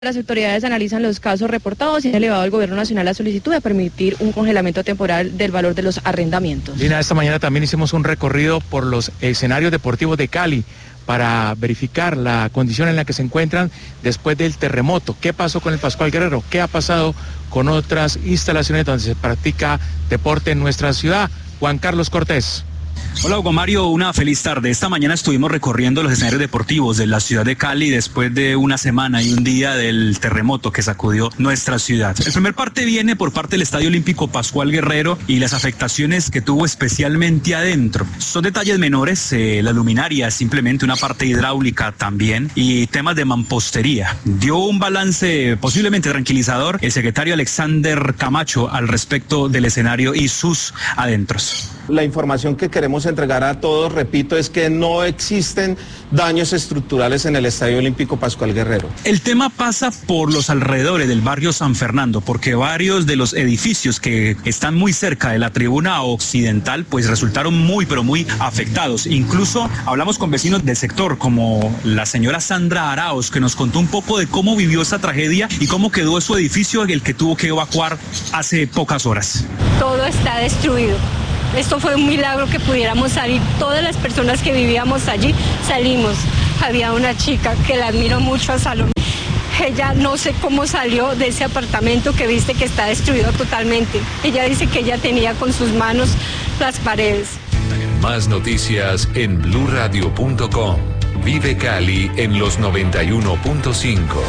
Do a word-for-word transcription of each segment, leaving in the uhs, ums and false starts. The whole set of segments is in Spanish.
Las autoridades analizan los casos reportados y han elevado al Gobierno Nacional la solicitud de permitir un congelamiento temporal del valor de los arrendamientos. Lina, esta mañana también hicimos un recorrido por los escenarios deportivos de Cali para verificar la condición en la que se encuentran después del terremoto. ¿Qué pasó con el Pascual Guerrero? ¿Qué ha pasado con otras instalaciones donde se practica deporte en nuestra ciudad? Juan Carlos Cortés. Hola Hugo Mario, una feliz tarde. Esta mañana estuvimos recorriendo los escenarios deportivos de la ciudad de Cali después de una semana y un día del terremoto que sacudió nuestra ciudad. El primer parte viene por parte del Estadio Olímpico Pascual Guerrero y las afectaciones que tuvo especialmente adentro. Son detalles menores, eh, la luminaria es simplemente una parte hidráulica también y temas de mampostería. Dio un balance posiblemente tranquilizador el secretario Alexander Camacho al respecto del escenario y sus adentros. La información que queremos entregar a todos, repito, es que no existen daños estructurales en el Estadio Olímpico Pascual Guerrero. El tema pasa por los alrededores del barrio San Fernando, porque varios de los edificios que están muy cerca de la tribuna occidental, pues resultaron muy, pero muy afectados. Incluso hablamos con vecinos del sector, como la señora Sandra Arauz, que nos contó un poco de cómo vivió esa tragedia y cómo quedó su edificio, el que tuvo que evacuar hace pocas horas. Todo está destruido. Esto fue un milagro que pudiéramos salir. Todas las personas que vivíamos allí salimos. Había una chica que la admiro mucho a Salomé. Ella no sé cómo salió de ese apartamento que viste que está destruido totalmente. Ella dice que ella tenía con sus manos las paredes. Más noticias en blue radio punto com. Vive Cali en los noventa y uno punto cinco.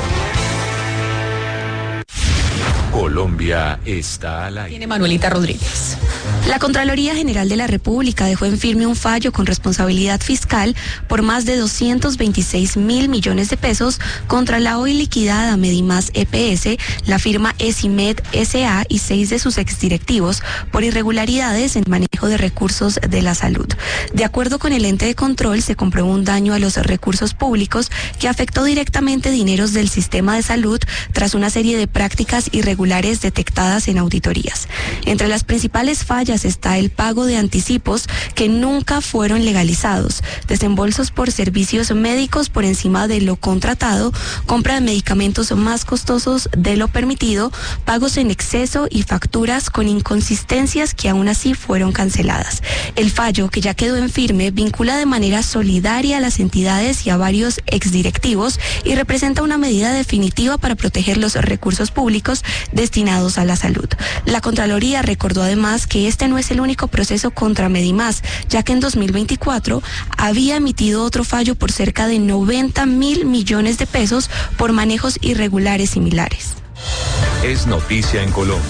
Colombia está al aire. Tiene Manuelita Rodríguez. La Contraloría General de la República dejó en firme un fallo con responsabilidad fiscal por más de doscientos veintiséis mil millones de pesos contra la hoy liquidada Medimás E P S, la firma Esimed S A y seis de sus exdirectivos por irregularidades en manejo de recursos de la salud. De acuerdo con el ente de control, se comprobó un daño a los recursos públicos que afectó directamente dineros del sistema de salud tras una serie de prácticas irregulares detectadas en auditorías. Entre las principales fallas está el pago de anticipos que nunca fueron legalizados, desembolsos por servicios médicos por encima de lo contratado, compra de medicamentos más costosos de lo permitido, pagos en exceso y facturas con inconsistencias que aún así fueron canceladas. El fallo, que ya quedó en firme, vincula de manera solidaria a las entidades y a varios exdirectivos y representa una medida definitiva para proteger los recursos públicos destinados a la salud. La Contraloría recordó además que este no es el único proceso contra Medimás, ya que en dos mil veinticuatro había emitido otro fallo por cerca de noventa mil millones de pesos por manejos irregulares similares. Es noticia en Colombia.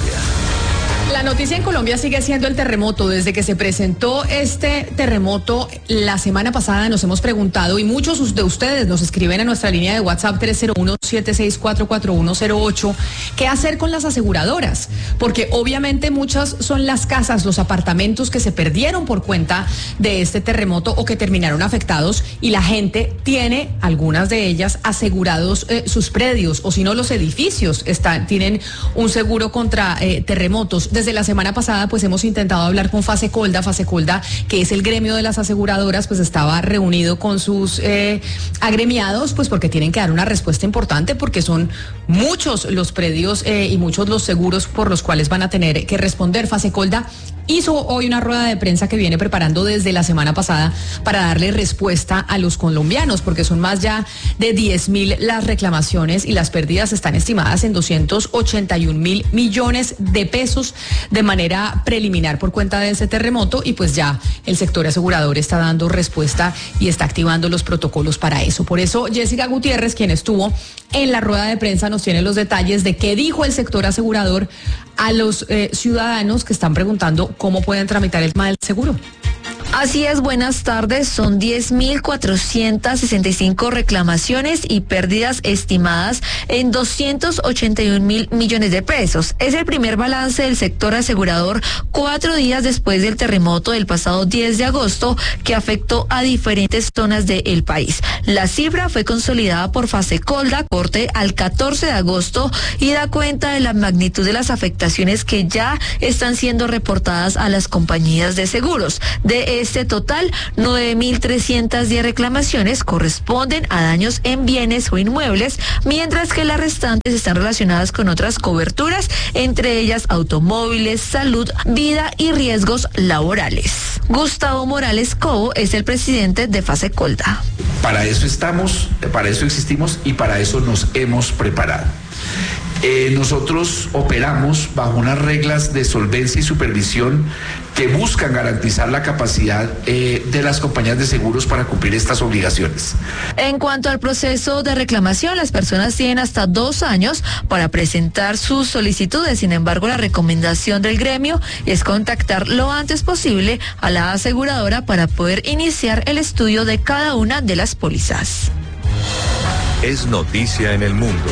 La noticia en Colombia sigue siendo el terremoto. Desde que se presentó este terremoto la semana pasada nos hemos preguntado, y muchos de ustedes nos escriben a nuestra línea de WhatsApp tres cero uno, siete seis cuatro, cuatro uno cero ocho, ¿qué hacer con las aseguradoras? Porque obviamente muchas son las casas, los apartamentos que se perdieron por cuenta de este terremoto o que terminaron afectados, y la gente tiene, algunas de ellas, asegurados eh, sus predios, o si no los edificios están, tienen un seguro contra eh, terremotos. Desde la semana pasada pues hemos intentado hablar con Fasecolda, Fasecolda, que es el gremio de las aseguradoras, pues estaba reunido con sus eh, agremiados, pues porque tienen que dar una respuesta importante, porque son muchos los predios eh, y muchos los seguros por los cuales van a tener que responder. Fasecolda hizo hoy una rueda de prensa que viene preparando desde la semana pasada para darle respuesta a los colombianos, porque son más ya de diez mil las reclamaciones y las pérdidas están estimadas en doscientos ochenta y un mil millones de pesos de manera preliminar por cuenta de ese terremoto, y pues ya el sector asegurador está dando respuesta y está activando los protocolos para eso. Por eso Jessica Gutiérrez, quien estuvo en la rueda de prensa, nos tiene los detalles de qué dijo el sector asegurador a los eh, ciudadanos que están preguntando cómo pueden tramitar el tema del seguro. Así es, buenas tardes. Son diez mil cuatrocientas sesenta y cinco reclamaciones y pérdidas estimadas en doscientos ochenta y un mil millones de pesos. Es el primer balance del sector asegurador cuatro días después del terremoto del pasado diez de agosto que afectó a diferentes zonas del país. La cifra fue consolidada por Fasecolda, corte al catorce de agosto, y da cuenta de la magnitud de las afectaciones que ya están siendo reportadas a las compañías de seguros. De De este total, nueve mil trescientas diez reclamaciones corresponden a daños en bienes o inmuebles, mientras que las restantes están relacionadas con otras coberturas, entre ellas automóviles, salud, vida y riesgos laborales. Gustavo Morales Cobo es el presidente de Fasecolda. Para eso estamos, para eso existimos y para eso nos hemos preparado. Eh, nosotros operamos bajo unas reglas de solvencia y supervisión que buscan garantizar la capacidad eh, de las compañías de seguros para cumplir estas obligaciones. En cuanto al proceso de reclamación, las personas tienen hasta dos años para presentar sus solicitudes. Sin embargo, la recomendación del gremio es contactar lo antes posible a la aseguradora para poder iniciar el estudio de cada una de las pólizas. Es noticia en el mundo.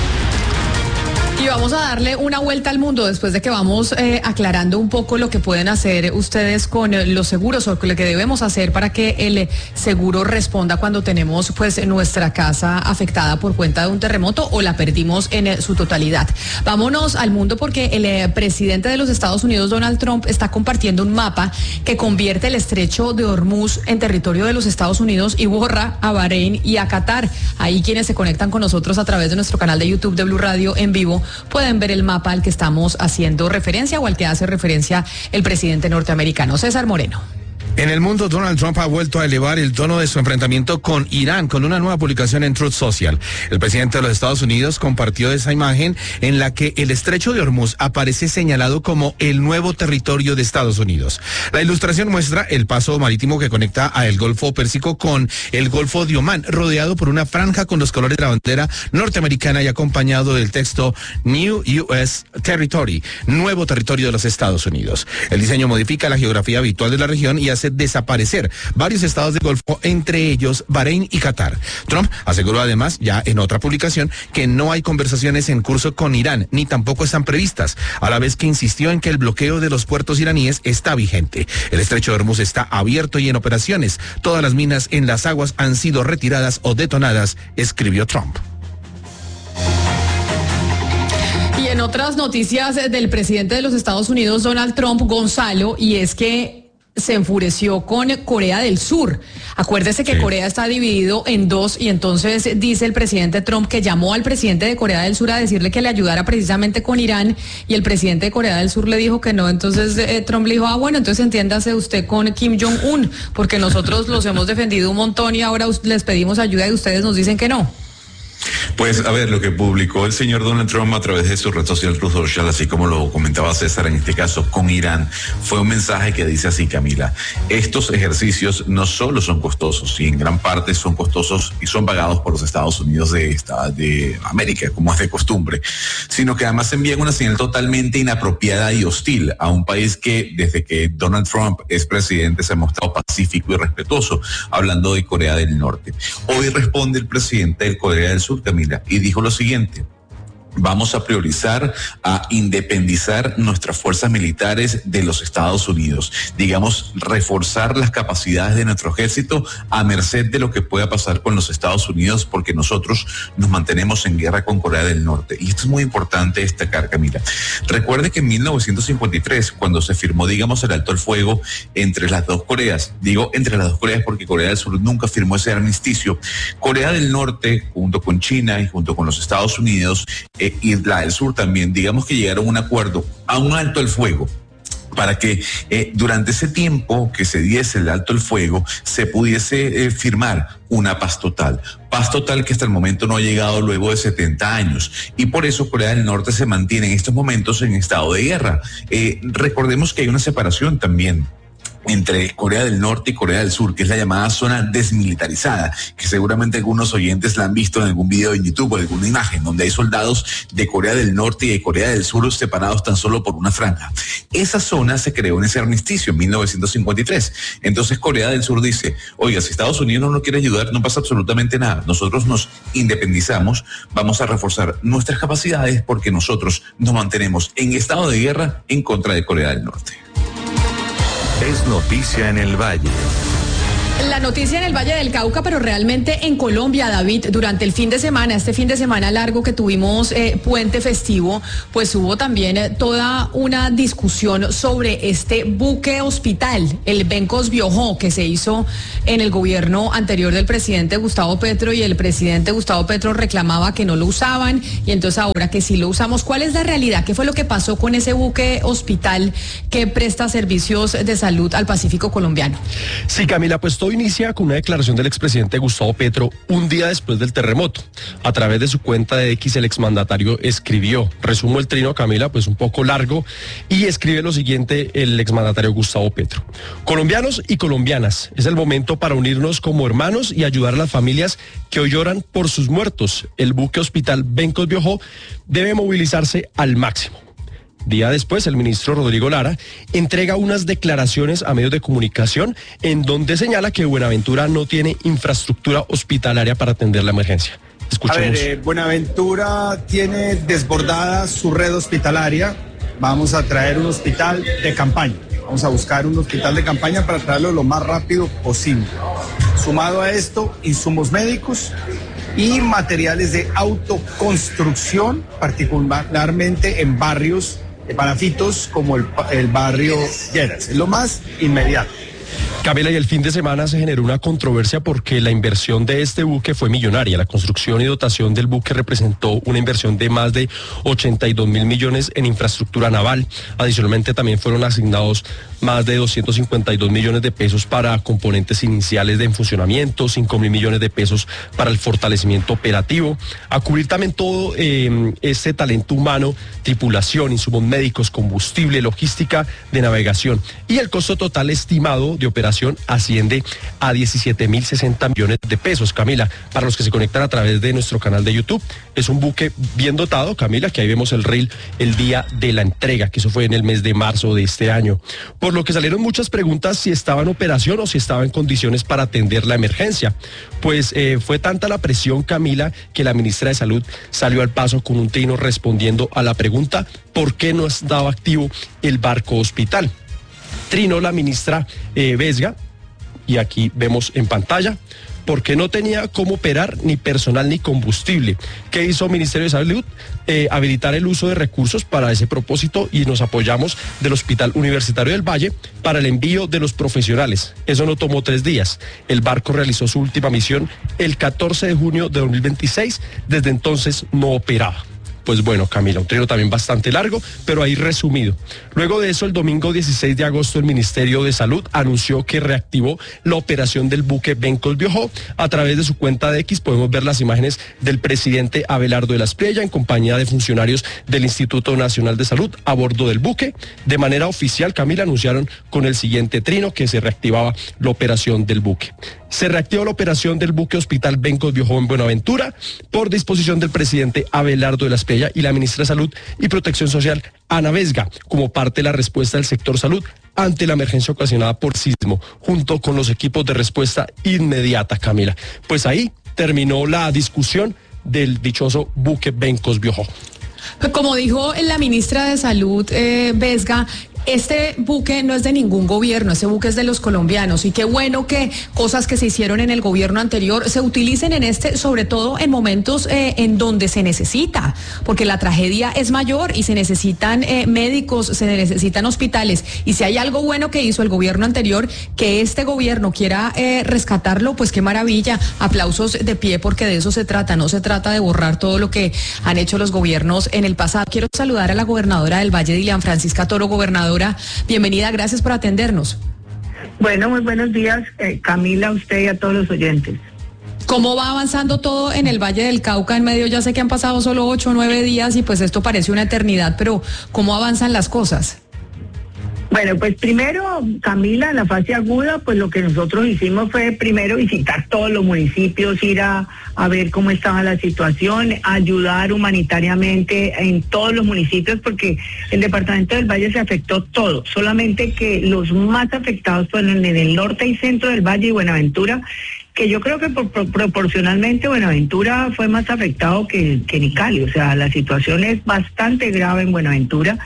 Y vamos a darle una vuelta al mundo después de que vamos eh, aclarando un poco lo que pueden hacer ustedes con eh, los seguros o lo que debemos hacer para que el seguro responda cuando tenemos pues nuestra casa afectada por cuenta de un terremoto o la perdimos en eh, su totalidad. Vámonos al mundo porque el eh, presidente de los Estados Unidos, Donald Trump, está compartiendo un mapa que convierte el estrecho de Hormuz en territorio de los Estados Unidos y borra a Bahrein y a Qatar. Ahí quienes se conectan con nosotros a través de nuestro canal de YouTube de Blue Radio en vivo pueden ver el mapa al que estamos haciendo referencia o al que hace referencia el presidente norteamericano. César Moreno. En el mundo, Donald Trump ha vuelto a elevar el tono de su enfrentamiento con Irán con una nueva publicación en Truth Social. El presidente de los Estados Unidos compartió esa imagen en la que el estrecho de Hormuz aparece señalado como el nuevo territorio de Estados Unidos. La ilustración muestra el paso marítimo que conecta a el Golfo Pérsico con el Golfo de Omán, rodeado por una franja con los colores de la bandera norteamericana y acompañado del texto New U S Territory, nuevo territorio de los Estados Unidos. El diseño modifica la geografía habitual de la región y hace desaparecer varios estados del Golfo, entre ellos Bahrein y Qatar. Trump aseguró además, ya en otra publicación, que no hay conversaciones en curso con Irán, ni tampoco están previstas, a la vez que insistió en que el bloqueo de los puertos iraníes está vigente. El estrecho de Hormuz está abierto y en operaciones. Todas las minas en las aguas han sido retiradas o detonadas, escribió Trump. Y en otras noticias del presidente de los Estados Unidos, Donald Trump, Gonzalo, y es que se enfureció con Corea del Sur. Acuérdese que sí. Corea está dividido en dos y entonces dice el presidente Trump que llamó al presidente de Corea del Sur a decirle que le ayudara precisamente con Irán y el presidente de Corea del Sur le dijo que no. Entonces eh, Trump le dijo, ah bueno, entonces entiéndase usted con Kim Jong-un, porque nosotros los hemos defendido un montón y ahora les pedimos ayuda y ustedes nos dicen que no. Pues a ver, lo que publicó el señor Donald Trump a través de su red social Truth Social, así como lo comentaba César en este caso con Irán, fue un mensaje que dice así, Camila: estos ejercicios no solo son costosos, y en gran parte son costosos y son pagados por los Estados Unidos de, de América, como es de costumbre, sino que además envían una señal totalmente inapropiada y hostil a un país que desde que Donald Trump es presidente se ha mostrado pacífico y respetuoso, hablando de Corea del Norte. Hoy responde el presidente de Corea del Sur, Camila, y dijo lo siguiente: vamos a priorizar a independizar nuestras fuerzas militares de los Estados Unidos, digamos, reforzar las capacidades de nuestro ejército a merced de lo que pueda pasar con los Estados Unidos, porque nosotros nos mantenemos en guerra con Corea del Norte. Y esto es muy importante destacar, Camila. Recuerde que en mil novecientos cincuenta y tres, cuando se firmó, digamos, el alto al fuego entre las dos Coreas, digo entre las dos Coreas porque Corea del Sur nunca firmó ese armisticio, Corea del Norte, junto con China y junto con los Estados Unidos, Eh, y la del Sur también, digamos que llegaron a un acuerdo, a un alto el fuego, para que eh, durante ese tiempo que se diese el alto el fuego se pudiese eh, firmar una paz total. Paz total que hasta el momento no ha llegado luego de setenta años. Y por eso Corea del Norte se mantiene en estos momentos en estado de guerra. Eh, recordemos que hay una separación también entre Corea del Norte y Corea del Sur, que es la llamada zona desmilitarizada, que seguramente algunos oyentes la han visto en algún video en YouTube o alguna imagen, donde hay soldados de Corea del Norte y de Corea del Sur separados tan solo por una franja. Esa zona se creó en ese armisticio en mil novecientos cincuenta y tres. Entonces Corea del Sur dice, oiga, si Estados Unidos no nos quiere ayudar, no pasa absolutamente nada. Nosotros nos independizamos, vamos a reforzar nuestras capacidades porque nosotros nos mantenemos en estado de guerra en contra de Corea del Norte. Es noticia en el Valle. la noticia en el Valle del Cauca, pero realmente en Colombia, David, durante el fin de semana, este fin de semana largo que tuvimos eh, puente festivo, pues hubo también eh, toda una discusión sobre este buque hospital, el Bencos Biojó, que se hizo en el gobierno anterior del presidente Gustavo Petro, y el presidente Gustavo Petro reclamaba que no lo usaban, y entonces ahora que sí lo usamos. ¿Cuál es la realidad? ¿Qué fue lo que pasó con ese buque hospital que presta servicios de salud al Pacífico colombiano? Sí, Camila, pues todo inicia con una declaración del expresidente Gustavo Petro un día después del terremoto. A través de su cuenta de X, el exmandatario escribió, resumo el trino, Camila, pues un poco largo, y escribe lo siguiente el exmandatario Gustavo Petro. Colombianos y colombianas, es el momento para unirnos como hermanos y ayudar a las familias que hoy lloran por sus muertos. El buque hospital Bencos Biojó debe movilizarse al máximo. Día después, el ministro Rodrigo Lara entrega unas declaraciones a medios de comunicación en donde señala que Buenaventura no tiene infraestructura hospitalaria para atender la emergencia. Escuchemos. A ver, eh, Buenaventura tiene desbordada su red hospitalaria. Vamos a traer un hospital de campaña. Vamos a buscar un hospital de campaña para traerlo lo más rápido posible. Sumado a esto, insumos médicos y materiales de autoconstrucción, particularmente en barrios de palafitos como el, el barrio Lleras. Es lo más inmediato. Camila, y el fin de semana se generó una controversia porque la inversión de este buque fue millonaria. La construcción y dotación del buque representó una inversión de más de ochenta y dos mil millones en infraestructura naval. Adicionalmente también fueron asignados más de doscientos cincuenta y dos millones de pesos para componentes iniciales de funcionamiento, cinco mil millones de pesos para el fortalecimiento operativo, a cubrir también todo eh, este talento humano, tripulación, insumos médicos, combustible, logística de navegación. Y el costo total estimado de operación asciende a diecisiete mil sesenta millones de pesos, Camila. Para los que se conectan a través de nuestro canal de YouTube, es un buque bien dotado, Camila, que ahí vemos el reel el día de la entrega, que eso fue en el mes de marzo de este año. Por lo que salieron muchas preguntas si estaba en operación o si estaba en condiciones para atender la emergencia. Pues eh, fue tanta la presión, Camila, que la ministra de Salud salió al paso con un trino respondiendo a la pregunta ¿por qué no estaba activo el barco hospital? Trinó la ministra eh, Vesga, y aquí vemos en pantalla, porque no tenía cómo operar ni personal ni combustible. ¿Qué hizo el Ministerio de Salud? Eh, habilitar el uso de recursos para ese propósito, y nos apoyamos del Hospital Universitario del Valle para el envío de los profesionales. Eso no tomó tres días. El barco realizó su última misión el catorce de junio de dos mil veintiséis. Desde entonces no operaba. Pues bueno, Camila, un trino también bastante largo, pero ahí resumido. Luego de eso, el domingo dieciséis de agosto, el Ministerio de Salud anunció que reactivó la operación del buque Bencos Biojó. A través de su cuenta de X podemos ver las imágenes del presidente Abelardo de la Espriella en compañía de funcionarios del Instituto Nacional de Salud a bordo del buque. De manera oficial, Camila, anunciaron con el siguiente trino que se reactivaba la operación del buque. Se reactivó la operación del buque hospital Bencos Biojó en Buenaventura por disposición del presidente Abelardo de la Espriella y la ministra de Salud y Protección Social, Ana Vesga, como parte de la respuesta del sector salud ante la emergencia ocasionada por sismo, junto con los equipos de respuesta inmediata, Camila. Pues ahí terminó la discusión del dichoso buque Bencos Biojó. Como dijo la ministra de Salud, eh, Vesga, este buque no es de ningún gobierno, ese buque es de los colombianos, y qué bueno que cosas que se hicieron en el gobierno anterior se utilicen en este, sobre todo en momentos eh, en donde se necesita, porque la tragedia es mayor y se necesitan eh, médicos, se necesitan hospitales, y si hay algo bueno que hizo el gobierno anterior, que este gobierno quiera eh, rescatarlo, pues qué maravilla, aplausos de pie, porque de eso se trata, no se trata de borrar todo lo que han hecho los gobiernos en el pasado. Quiero saludar a la gobernadora del Valle, Dilian Francisca Toro. Gobernadora, bienvenida, gracias por atendernos. Bueno, muy buenos días, eh, Camila, a usted y a todos los oyentes. ¿Cómo va avanzando todo en el Valle del Cauca? En medio, ya sé que han pasado solo ocho o nueve días y pues esto parece una eternidad, pero ¿cómo avanzan las cosas? Bueno, pues primero, Camila, en la fase aguda, pues lo que nosotros hicimos fue primero visitar todos los municipios, ir a, a ver cómo estaba la situación, ayudar humanitariamente en todos los municipios, porque el departamento del Valle se afectó todo, solamente que los más afectados fueron en el norte y centro del Valle y Buenaventura, que yo creo que por, por, proporcionalmente Buenaventura fue más afectado que, que ni Cali, o sea, la situación es bastante grave en Buenaventura.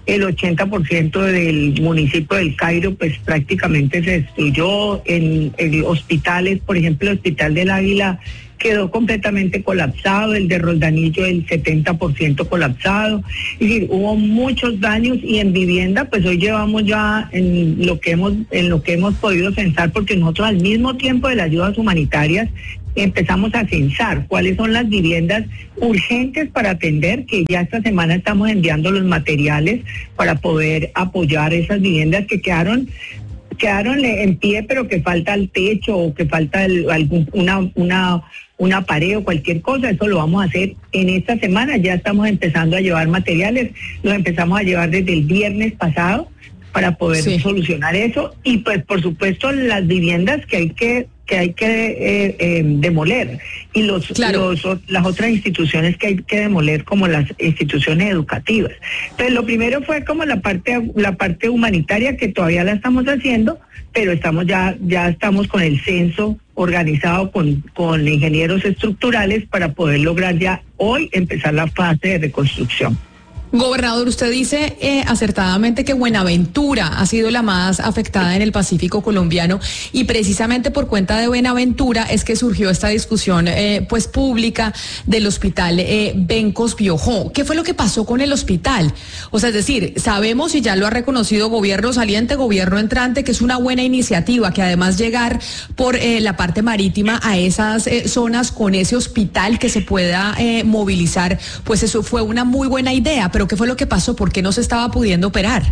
el ochenta por ciento del municipio del Cairo pues prácticamente se destruyó. En, en hospitales, por ejemplo, el Hospital del Águila quedó completamente colapsado, el de Roldanillo el setenta por ciento colapsado, es decir, hubo muchos daños. Y en vivienda pues hoy llevamos ya en lo que hemos en lo que hemos podido censar, porque nosotros al mismo tiempo de las ayudas humanitarias empezamos a censar cuáles son las viviendas urgentes para atender, que ya esta semana estamos enviando los materiales para poder apoyar esas viviendas que quedaron quedaron en pie, pero que falta el techo o que falta el, algún, una, una, una pared o cualquier cosa. Eso lo vamos a hacer en esta semana. Ya estamos empezando a llevar materiales, los empezamos a llevar desde el viernes pasado para poder sí. solucionar eso. Y pues por supuesto las viviendas que hay que que hay que eh, eh, demoler, y los, claro. los las otras instituciones que hay que demoler, como las instituciones educativas. Entonces lo primero fue como la parte la parte humanitaria, que todavía la estamos haciendo, pero estamos ya ya estamos con el censo organizado con con ingenieros estructurales para poder lograr ya hoy empezar la fase de reconstrucción. Gobernador, usted dice eh, acertadamente que Buenaventura ha sido la más afectada en el Pacífico colombiano, y precisamente por cuenta de Buenaventura es que surgió esta discusión eh, pues pública del hospital eh, Bencos Biojó. ¿Qué fue lo que pasó con el hospital? O sea, es decir, sabemos, y ya lo ha reconocido gobierno saliente, gobierno entrante, que es una buena iniciativa, que además llegar por eh, la parte marítima a esas eh, zonas con ese hospital que se pueda eh, movilizar, pues eso fue una muy buena idea. ¿Pero qué fue lo que pasó? ¿Por qué no se estaba pudiendo operar?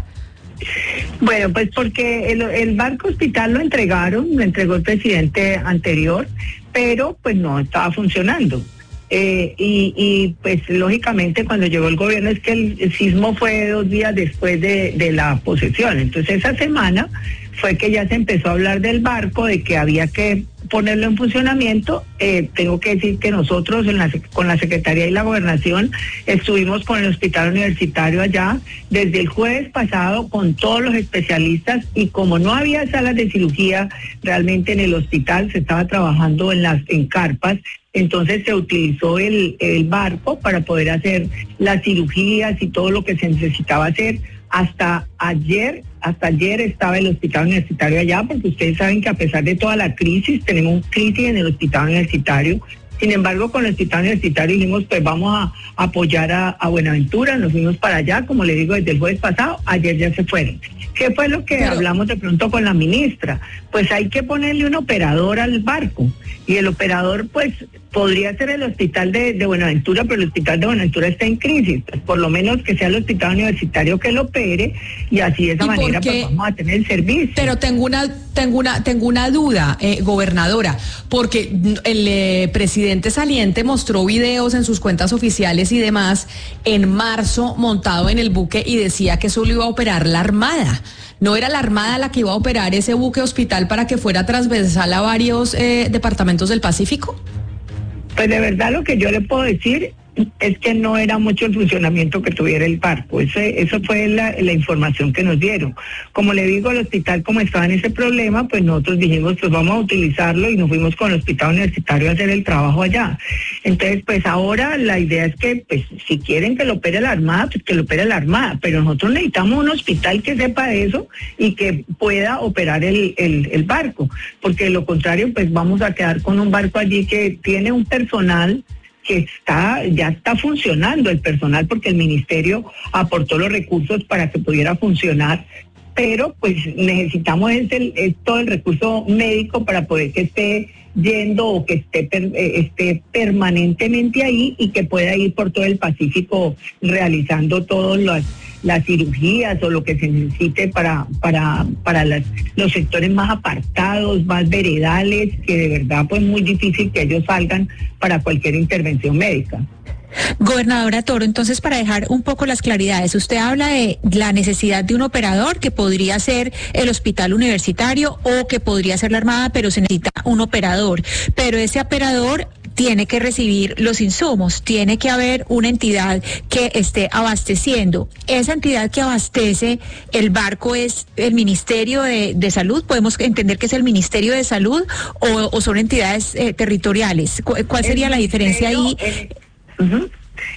Bueno, pues porque el, el barco hospital lo entregaron, lo entregó el presidente anterior, pero pues no estaba funcionando. Eh, y, y pues lógicamente cuando llegó el gobierno, es que el, el sismo fue dos días después de, de la posesión. Entonces esa semana fue que ya se empezó a hablar del barco, de que había que ponerlo en funcionamiento. Eh, tengo que decir que nosotros en la, con la Secretaría y la Gobernación estuvimos con el hospital universitario allá desde el jueves pasado con todos los especialistas, y como no había salas de cirugía realmente en el hospital, se estaba trabajando en las en carpas. Entonces se utilizó el, el barco para poder hacer las cirugías y todo lo que se necesitaba hacer. Hasta ayer, hasta ayer estaba el hospital universitario allá, porque ustedes saben que a pesar de toda la crisis, tenemos crisis en el hospital universitario. Sin embargo, con el hospital universitario dijimos, pues vamos a apoyar a, a Buenaventura, nos fuimos para allá, como le digo, desde el jueves pasado, ayer ya se fueron. ¿Qué fue lo que Pero... hablamos de pronto con la ministra? Pues hay que ponerle un operador al barco, y el operador pues podría ser el hospital de, de Buenaventura, pero el hospital de Buenaventura está en crisis. Pues por lo menos que sea el hospital universitario que lo opere, y así de esa manera pues vamos a tener el servicio. Pero tengo una tengo una tengo una duda, eh, gobernadora, porque el eh, presidente saliente mostró videos en sus cuentas oficiales y demás en marzo montado en el buque, y decía que eso lo iba a operar la Armada. ¿No era la Armada la que iba a operar ese buque hospital para que fuera transversal a varios eh, departamentos del Pacífico? Pues de verdad lo que yo le puedo decir es que no era mucho el funcionamiento que tuviera el barco. Ese, eso fue la, la información que nos dieron. Como le digo, el hospital, como estaba en ese problema, pues nosotros dijimos, pues vamos a utilizarlo, y nos fuimos con el hospital universitario a hacer el trabajo allá. Entonces, pues ahora la idea es que, pues si quieren que lo opere la Armada, pues que lo opere la Armada, pero nosotros necesitamos un hospital que sepa eso y que pueda operar el, el, el barco, porque de lo contrario, pues vamos a quedar con un barco allí que tiene un personal que está ya está funcionando el personal, porque el ministerio aportó los recursos para que pudiera funcionar, pero pues necesitamos es, el, es todo el recurso médico para poder que esté yendo o que esté, per, esté permanentemente ahí, y que pueda ir por todo el Pacífico realizando todas las, las cirugías o lo que se necesite para, para, para las, los sectores más apartados, más veredales, que de verdad pues muy difícil que ellos salgan para cualquier intervención médica. Gobernadora Toro, entonces, para dejar un poco las claridades, usted habla de la necesidad de un operador que podría ser el hospital universitario o que podría ser la Armada, pero se necesita un operador, pero ese operador tiene que recibir los insumos, tiene que haber una entidad que esté abasteciendo. Esa entidad que abastece el barco es el Ministerio de, de Salud. ¿Podemos entender que es el Ministerio de Salud o, o son entidades eh, territoriales? ¿Cuál sería la diferencia ahí? Uh-huh.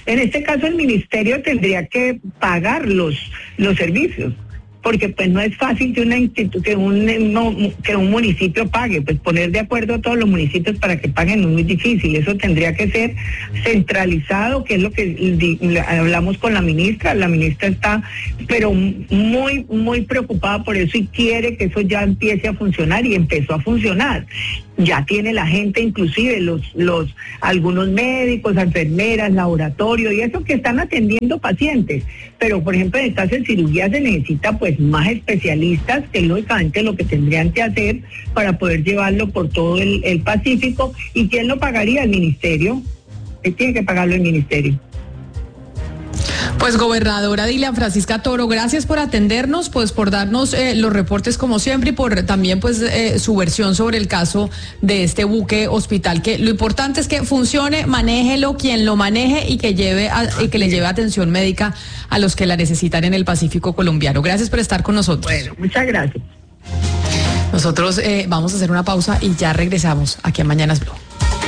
En este caso el ministerio tendría que pagar los, los servicios, porque pues no es fácil que una institu que un no, que un municipio pague, pues poner de acuerdo a todos los municipios para que paguen es muy difícil. Eso tendría que ser centralizado, que es lo que di, hablamos con la ministra. La ministra está pero muy muy preocupada por eso y quiere que eso ya empiece a funcionar, y empezó a funcionar. Ya tiene la gente, inclusive los los algunos médicos, enfermeras, laboratorio y eso, que están atendiendo pacientes. Pero por ejemplo en el caso de cirugía se necesita pues más especialistas, que lógicamente lo que tendrían que hacer para poder llevarlo por todo el, el Pacífico. ¿Y quién lo pagaría? El ministerio. ¿Qué tiene que pagarlo el ministerio? Pues gobernadora Dilian Francisca Toro, gracias por atendernos, pues por darnos eh, los reportes como siempre, y por también pues eh, su versión sobre el caso de este buque hospital, que lo importante es que funcione, manéjelo quien lo maneje y que lleve a, y que le lleve atención médica a los que la necesitan en el Pacífico colombiano. Gracias por estar con nosotros. Bueno, muchas gracias. Nosotros eh, vamos a hacer una pausa y ya regresamos aquí a Mañanas Blue.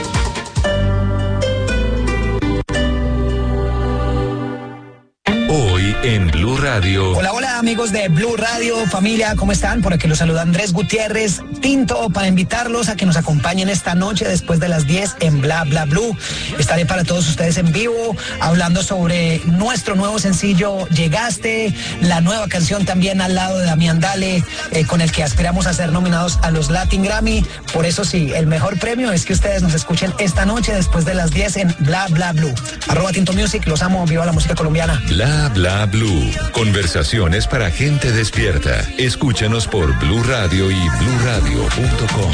Hoy en Blue Radio. Hola, hola amigos de Blue Radio, familia, ¿cómo están? Por aquí los saluda Andrés Gutiérrez Tinto para invitarlos a que nos acompañen esta noche después de las diez en Bla Bla Blue. Estaré para todos ustedes en vivo hablando sobre nuestro nuevo sencillo Llegaste, la nueva canción también al lado de Damián Dale, eh, con el que aspiramos a ser nominados a los Latin Grammy. Por eso sí, el mejor premio es que ustedes nos escuchen esta noche después de las diez en Bla Bla Blue. Arroba Tinto Music, los amo, viva la música colombiana. Bla Bla Blue. Conversaciones para gente despierta. Escúchanos por Blue Radio y blue radio punto com.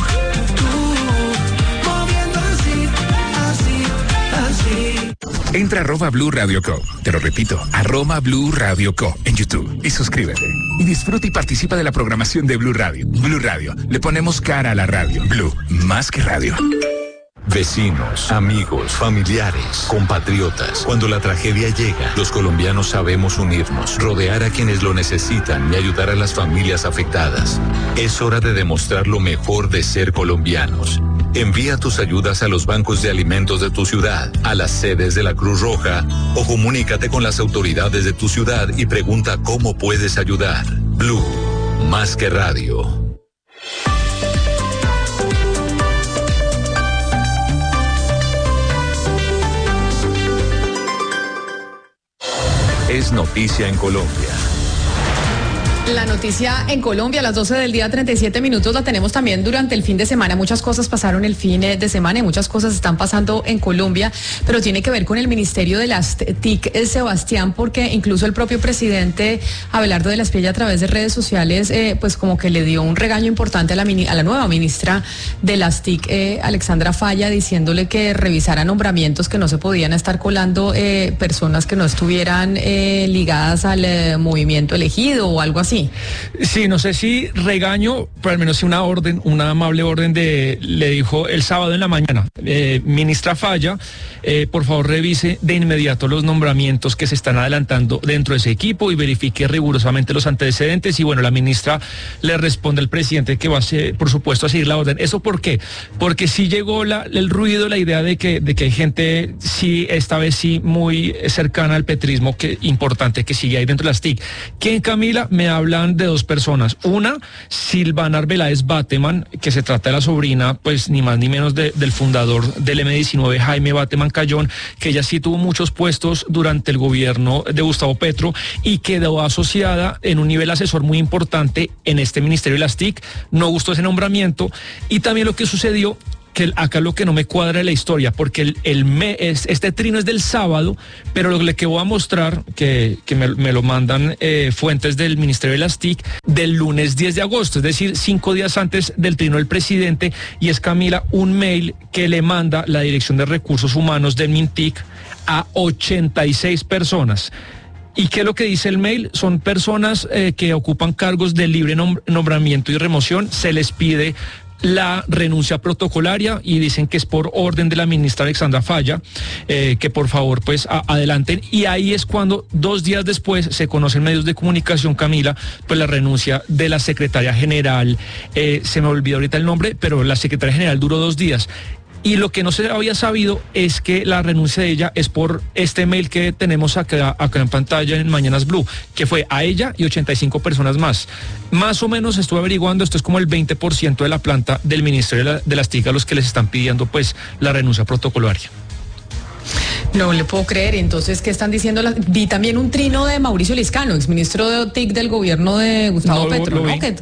Entra a arroba Blue Radio Co. Te lo repito, arroba Blue Radio Co. en YouTube y suscríbete. Y disfruta y participa de la programación de Blue Radio. Blue Radio, le ponemos cara a la radio. Blue, más que radio. Vecinos, amigos, familiares, compatriotas. Cuando la tragedia llega, los colombianos sabemos unirnos, rodear a quienes lo necesitan y ayudar a las familias afectadas. Es hora de demostrar lo mejor de ser colombianos. Envía tus ayudas a los bancos de alimentos de tu ciudad, a las sedes de la Cruz Roja, o comunícate con las autoridades de tu ciudad y pregunta cómo puedes ayudar. Blue, más que radio. Es noticia en Colombia. La noticia en Colombia a las doce del día, treinta y siete minutos, la tenemos también durante el fin de semana. Muchas cosas pasaron el fin de semana y muchas cosas están pasando en Colombia, pero tiene que ver con el Ministerio de las T I C, Sebastián, porque incluso el propio presidente Abelardo de la Espriella, a través de redes sociales, eh, pues como que le dio un regaño importante a la, a la nueva ministra de las T I C, eh, Alexandra Falla, diciéndole que revisara nombramientos, que no se podían estar colando eh, personas que no estuvieran eh, ligadas al eh, movimiento elegido o algo así. Sí, no sé si regaño, pero al menos sí una orden, una amable orden de, le dijo el sábado en la mañana, eh, ministra Falla, eh, por favor revise de inmediato los nombramientos que se están adelantando dentro de ese equipo y verifique rigurosamente los antecedentes. Y bueno, la ministra le responde al presidente que va a ser, por supuesto, a seguir la orden. ¿Eso por qué? Porque sí llegó la, el ruido, la idea de que, de que hay gente, sí, esta vez sí, muy cercana al petrismo, que importante, que sigue ahí dentro de las T I C. ¿Quién, Camila? Me hablan de dos personas. Una, Silvana Arbeláez Bateman, que se trata de la sobrina, pues ni más ni menos de, del fundador del eme diecinueve, Jaime Bateman Cayón, que ella sí tuvo muchos puestos durante el gobierno de Gustavo Petro y quedó asociada en un nivel asesor muy importante en este Ministerio de las T I C. No gustó ese nombramiento. Y también lo que sucedió, que acá lo que no me cuadra es la historia, porque el, el me, es, este trino es del sábado, pero lo que voy a mostrar, que, que me, me lo mandan eh, fuentes del Ministerio de las T I C, del lunes diez de agosto, es decir, cinco días antes del trino del presidente, y es, Camila, un mail que le manda la Dirección de Recursos Humanos del MINTIC a ochenta y seis personas. ¿Y qué es lo que dice el mail? Son personas eh, que ocupan cargos de libre nom- nombramiento y remoción. Se les pide la renuncia protocolaria y dicen que es por orden de la ministra Alexandra Falla, eh, que por favor pues a, adelanten. Y ahí es cuando dos días después se conocen medios de comunicación, Camila, pues la renuncia de la secretaria general, eh, se me olvidó ahorita el nombre, pero la secretaria general duró dos días. Y lo que no se había sabido es que la renuncia de ella es por este mail que tenemos acá, acá en pantalla en Mañanas Blue, que fue a ella y ochenta y cinco personas más. Más o menos estuve averiguando, esto es como el veinte por ciento de la planta del Ministerio de, la, de las T I C a los que les están pidiendo pues la renuncia protocolaria. No le puedo creer. Entonces, ¿qué están diciendo? La... Vi también un trino de Mauricio Liscano, exministro de T I C del gobierno de Gustavo No, Petro, lo ¿no? vi. Que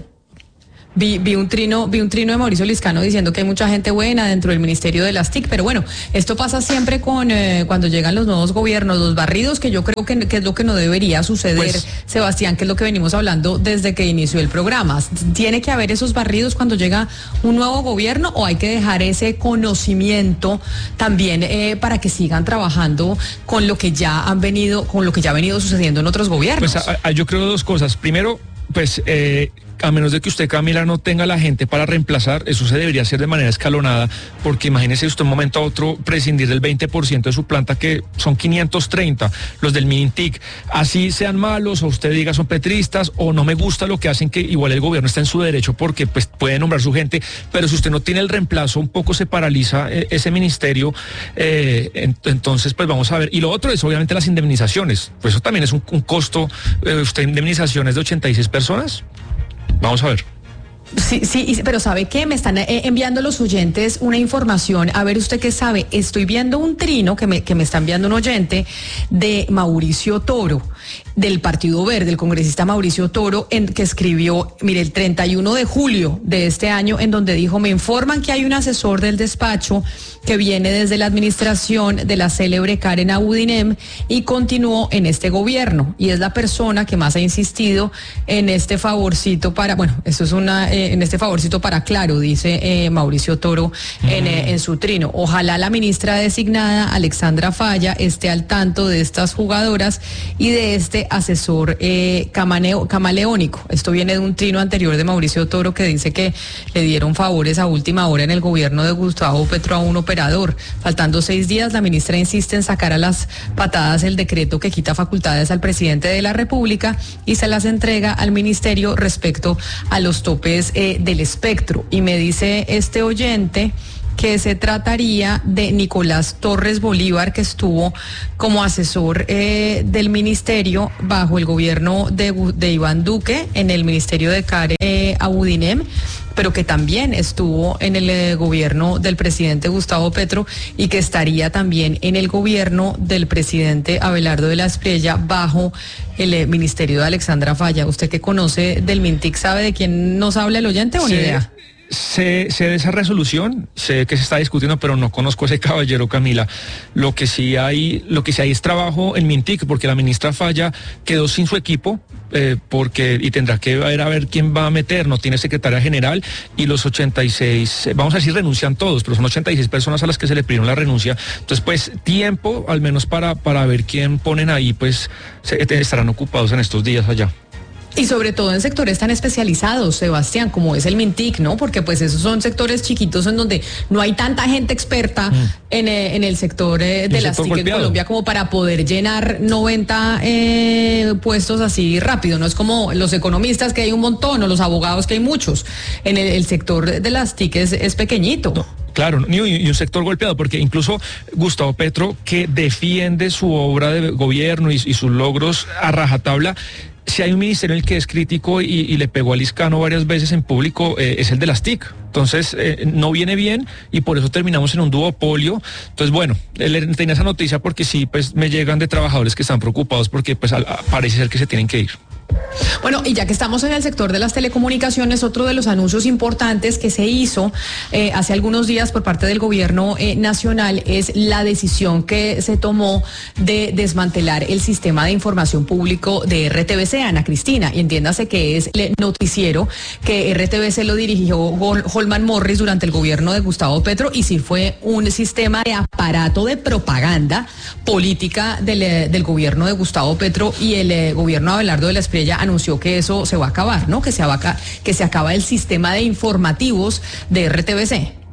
Vi, vi un trino, vi un trino de Mauricio Liscano diciendo que hay mucha gente buena dentro del Ministerio de las T I C, pero bueno, esto pasa siempre con eh, cuando llegan los nuevos gobiernos, los barridos, que yo creo que, que es lo que no debería suceder, pues, Sebastián, que es lo que venimos hablando desde que inició el programa. ¿Tiene que haber esos barridos cuando llega un nuevo gobierno o hay que dejar ese conocimiento también eh, para que sigan trabajando con lo que ya han venido, con lo que ya ha venido sucediendo en otros gobiernos? Pues a, a, yo creo dos cosas. Primero, pues eh, a menos de que usted, Camila, no tenga la gente para reemplazar, eso se debería hacer de manera escalonada, porque imagínese usted un momento a otro prescindir del veinte por ciento de su planta, que son quinientos treinta, los del Mintic, así sean malos, o usted diga son petristas, o no me gusta lo que hacen, que igual el gobierno está en su derecho, porque pues puede nombrar su gente, pero si usted no tiene el reemplazo, un poco se paraliza eh, ese ministerio, eh, en, entonces pues vamos a ver. Y lo otro es obviamente las indemnizaciones, pues eso también es un, un costo, eh, usted indemnizaciones de ochenta y seis personas. Vamos a ver. Sí, sí, pero ¿sabe qué? Me están eh, enviando los oyentes una información. A ver, ¿usted qué sabe? Estoy viendo un trino que me, que me está enviando un oyente de Mauricio Toro, del Partido Verde, el congresista Mauricio Toro, en, que escribió, mire, el treinta y uno de julio de este año, en donde dijo: me informan que hay un asesor del despacho que viene desde la administración de la célebre Karen Abudinem y continuó en este gobierno, y es la persona que más ha insistido en este favorcito para, bueno, esto es una, eh, en este favorcito para Claro, dice eh, Mauricio Toro en, eh, en su trino. Ojalá la ministra designada, Alexandra Falla, esté al tanto de estas jugadoras y de este asesor eh, camaneo, camaleónico. Esto viene de un trino anterior de Mauricio Toro, que dice que le dieron favores a última hora en el gobierno de Gustavo Petro a un operador. Faltando seis días, la ministra insiste en sacar a las patadas el decreto que quita facultades al presidente de la República y se las entrega al ministerio respecto a los topes eh, del espectro. Y me dice este oyente que se trataría de Nicolás Torres Bolívar, que estuvo como asesor eh, del ministerio bajo el gobierno de, de Iván Duque, en el ministerio de Karen eh, Abudinem, pero que también estuvo en el eh, gobierno del presidente Gustavo Petro y que estaría también en el gobierno del presidente Abelardo de la Espriella bajo el eh, ministerio de Alexandra Falla. ¿Usted que conoce del Mintic sabe de quién nos habla el oyente o ni idea? Sé, sé de esa resolución, sé que se está discutiendo, pero no conozco a ese caballero, Camila. Lo que sí hay, lo que sí hay es trabajo en Mintic, porque la ministra Falla quedó sin su equipo, eh, porque y tendrá que ver a ver quién va a meter, no tiene secretaria general, y los ochenta y seis, vamos a decir renuncian todos, pero son ochenta y seis personas a las que se le pidieron la renuncia. Entonces, pues, tiempo, al menos para, para ver quién ponen ahí, pues, se, estarán ocupados en estos días allá. Y sobre todo en sectores tan especializados, Sebastián, como es el Mintic, ¿no? Porque pues esos son sectores chiquitos en donde no hay tanta gente experta mm. en, eh, en el sector eh, de las T I C en Colombia como para poder llenar noventa eh, puestos así rápido. No es como los economistas, que hay un montón, o los abogados, que hay muchos. En el, el sector de las T I C es, es pequeñito. No. Claro, y un sector golpeado, porque incluso Gustavo Petro, que defiende su obra de gobierno y, y sus logros a rajatabla, si hay un ministerio en el que es crítico y, y le pegó a Liscano varias veces en público, eh, es el de las T I C. Entonces, eh, no viene bien y por eso terminamos en un duopolio. Entonces, bueno, él tenía esa noticia porque sí, pues me llegan de trabajadores que están preocupados porque pues a, a, parece ser que se tienen que ir. Bueno, y ya que estamos en el sector de las telecomunicaciones, otro de los anuncios importantes que se hizo eh, hace algunos días por parte del gobierno eh, nacional es la decisión que se tomó de desmantelar el sistema de información público de R T V C, Ana Cristina, y entiéndase que es el noticiero que R T V C lo dirigió Holman Morris durante el gobierno de Gustavo Petro, y sí fue un sistema de aparato de propaganda política del, del gobierno de Gustavo Petro, y el eh, gobierno de Abelardo de la Espriella anunció que eso se va a acabar, ¿no? Que se, va a, que se acaba el sistema de informativos de R T V C.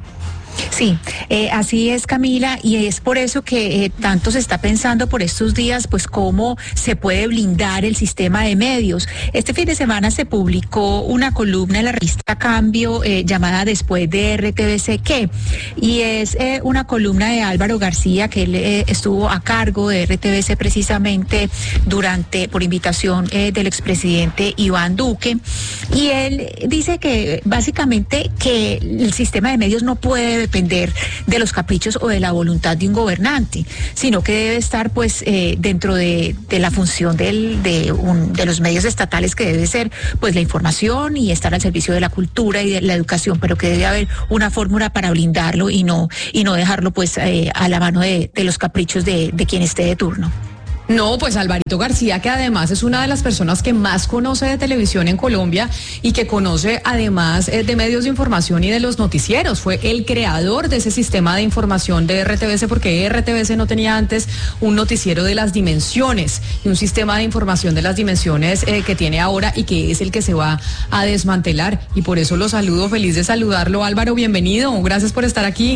Sí, eh, así es, Camila, y es por eso que eh, tanto se está pensando por estos días, pues cómo se puede blindar el sistema de medios. Este fin de semana se publicó una columna en la revista Cambio eh, llamada Después de R T V C ¿Qué? Y es eh, una columna de Álvaro García, que él eh, estuvo a cargo de R T V C precisamente durante, por invitación eh, del expresidente Iván Duque, y él dice que básicamente que el sistema de medios no puede depender de los caprichos o de la voluntad de un gobernante, sino que debe estar pues eh, dentro de, de la función del, de, un, de los medios estatales, que debe ser pues la información y estar al servicio de la cultura y de la educación, pero que debe haber una fórmula para blindarlo y no y no dejarlo pues eh, a la mano de, de los caprichos de, de quien esté de turno. No, pues Alvarito García, que además es una de las personas que más conoce de televisión en Colombia y que conoce además eh, de medios de información y de los noticieros. Fue el creador de ese sistema de información de R T V C, porque R T V C no tenía antes un noticiero de las dimensiones y un sistema de información de las dimensiones eh, que tiene ahora, y que es el que se va a desmantelar. Y por eso lo saludo, feliz de saludarlo. Álvaro, bienvenido, gracias por estar aquí.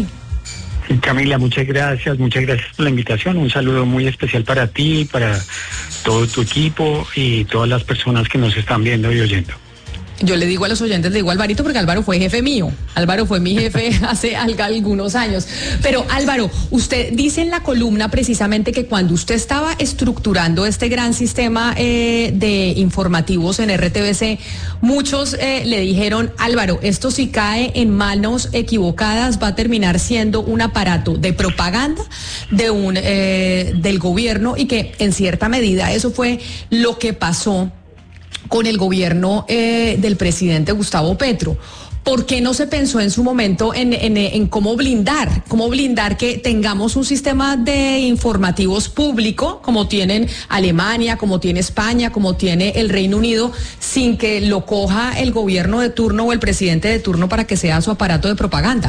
Camila, muchas gracias, muchas gracias por la invitación. Un saludo muy especial para ti, para todo tu equipo y todas las personas que nos están viendo y oyendo. Yo le digo a los oyentes, le digo a Alvarito porque Álvaro fue jefe mío. Álvaro fue mi jefe hace algunos años. Pero Álvaro, usted dice en la columna precisamente que cuando usted estaba estructurando este gran sistema eh, de informativos en R T V C, muchos eh, le dijeron, Álvaro, esto si cae en manos equivocadas va a terminar siendo un aparato de propaganda de un eh, del gobierno, y que en cierta medida eso fue lo que pasó con el gobierno eh, del presidente Gustavo Petro. ¿Por qué no se pensó en su momento en, en, en cómo blindar, cómo blindar que tengamos un sistema de informativos público como tienen Alemania, como tiene España, como tiene el Reino Unido, sin que lo coja el gobierno de turno o el presidente de turno para que sea su aparato de propaganda?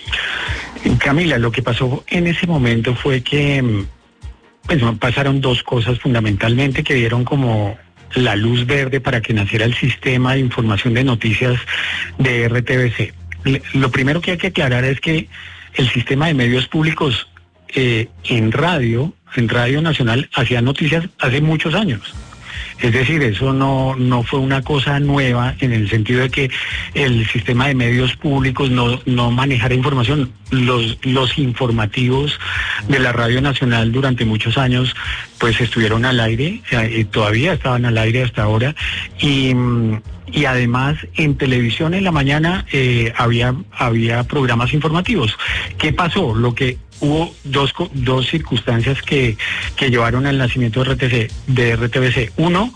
Camila, lo que pasó en ese momento fue que pues, pasaron dos cosas fundamentalmente que dieron como la luz verde para que naciera el sistema de información de noticias de R T V C. Lo primero que hay que aclarar es que el sistema de medios públicos eh, en radio, en Radio Nacional, hacía noticias hace muchos años. Es decir, eso no, no fue una cosa nueva en el sentido de que el sistema de medios públicos no, no manejara información. Los, los informativos de la Radio Nacional durante muchos años pues estuvieron al aire, eh, todavía estaban al aire hasta ahora, y, y además en televisión en la mañana eh, había, había programas informativos. ¿Qué pasó? Lo que hubo dos, dos circunstancias que, que llevaron al nacimiento de R T C, de R T V C. Uno,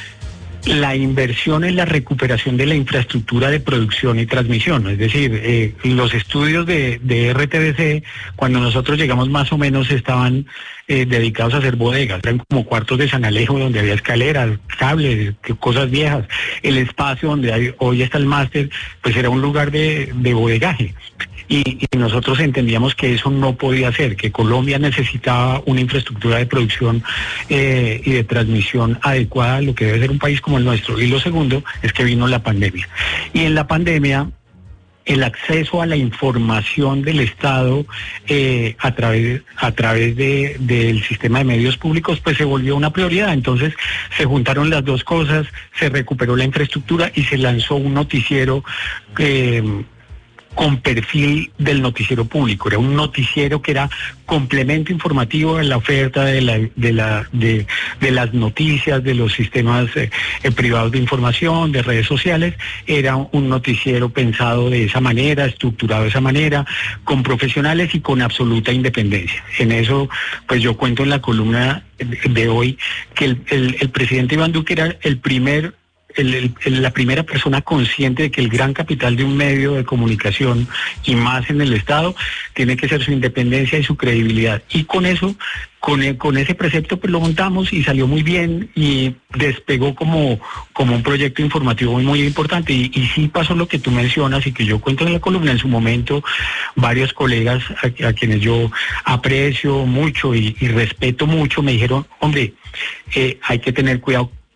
la inversión en la recuperación de la infraestructura de producción y transmisión. Es decir, eh, los estudios de, de R T V C, cuando nosotros llegamos más o menos estaban eh, dedicados a hacer bodegas. Eran como cuartos de San Alejo donde había escaleras, cables, cosas viejas. El espacio donde hay, hoy está el máster, pues era un lugar de, de bodegaje. Y, y nosotros entendíamos que eso no podía ser, que Colombia necesitaba una infraestructura de producción eh, y de transmisión adecuada a lo que debe ser un país como el nuestro. Y lo segundo es que vino la pandemia. Y en la pandemia, el acceso a la información del Estado eh, a través a través de del sistema de medios públicos pues se volvió una prioridad. Entonces se juntaron las dos cosas, se recuperó la infraestructura y se lanzó un noticiero eh, con perfil del noticiero público. Era un noticiero que era complemento informativo en la oferta de la de la de, de las noticias, de los sistemas eh, eh, privados de información, de redes sociales. Era un noticiero pensado de esa manera, estructurado de esa manera, con profesionales y con absoluta independencia. En eso, pues yo cuento en la columna de, de hoy que el, el, el presidente Iván Duque era el primer El, el, la primera persona consciente de que el gran capital de un medio de comunicación, y más en el Estado, tiene que ser su independencia y su credibilidad. Y con eso, con, el, con ese precepto, pues lo montamos y salió muy bien y despegó como, como un proyecto informativo muy, muy importante. Y, y sí pasó lo que tú mencionas y que yo cuento en la columna. En su momento, varios colegas a, a quienes yo aprecio mucho y, y respeto mucho me dijeron, hombre, eh, hay que tener cuidado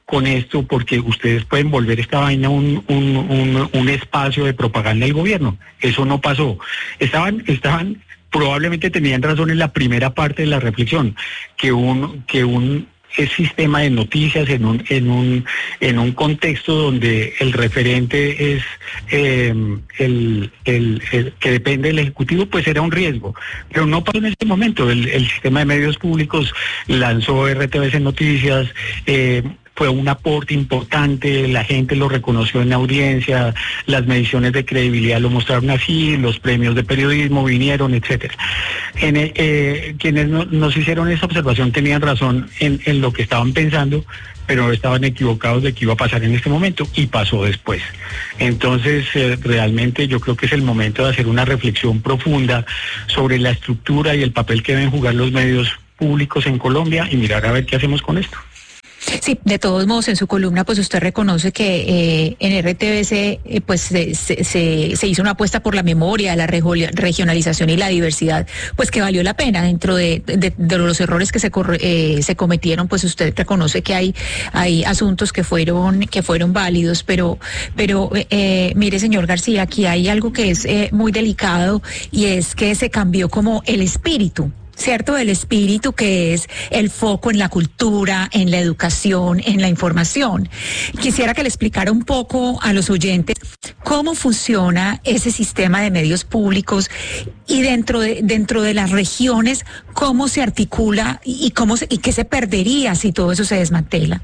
con esto porque ustedes pueden volver esta vaina un, un, un, un espacio de propaganda del gobierno. Eso no pasó. Estaban, estaban, probablemente tenían razón en la primera parte de la reflexión, que un, que un es sistema de noticias en un en un en un contexto donde el referente es eh, el, el, el que depende del ejecutivo, pues era un riesgo, pero no pasó en este momento. El, el sistema de medios públicos lanzó R T V C Noticias, eh, fue un aporte importante, la gente lo reconoció en la audiencia, las mediciones de credibilidad lo mostraron así, los premios de periodismo vinieron, etcétera. En, eh, quienes no, nos hicieron esa observación tenían razón en, en lo que estaban pensando, pero estaban equivocados de que iba a pasar en este momento, y pasó después. Entonces, eh, realmente yo creo que es el momento de hacer una reflexión profunda sobre la estructura y el papel que deben jugar los medios públicos en Colombia y mirar a ver qué hacemos con esto. Sí, de todos modos, en su columna, pues usted reconoce que eh, en R T V C eh, pues se, se, se hizo una apuesta por la memoria, la regionalización y la diversidad, pues que valió la pena. Dentro de, de, de los errores que se corre, eh, se cometieron, pues usted reconoce que hay hay asuntos que fueron que fueron válidos, pero pero eh, mire, señor García, aquí hay algo que es eh, muy delicado, y es que se cambió como el espíritu. ¿Cierto? El espíritu, que es el foco en la cultura, en la educación, en la información. Quisiera que le explicara un poco a los oyentes cómo funciona ese sistema de medios públicos, y dentro de dentro de las regiones, cómo se articula y cómo se, y qué se perdería si todo eso se desmantela.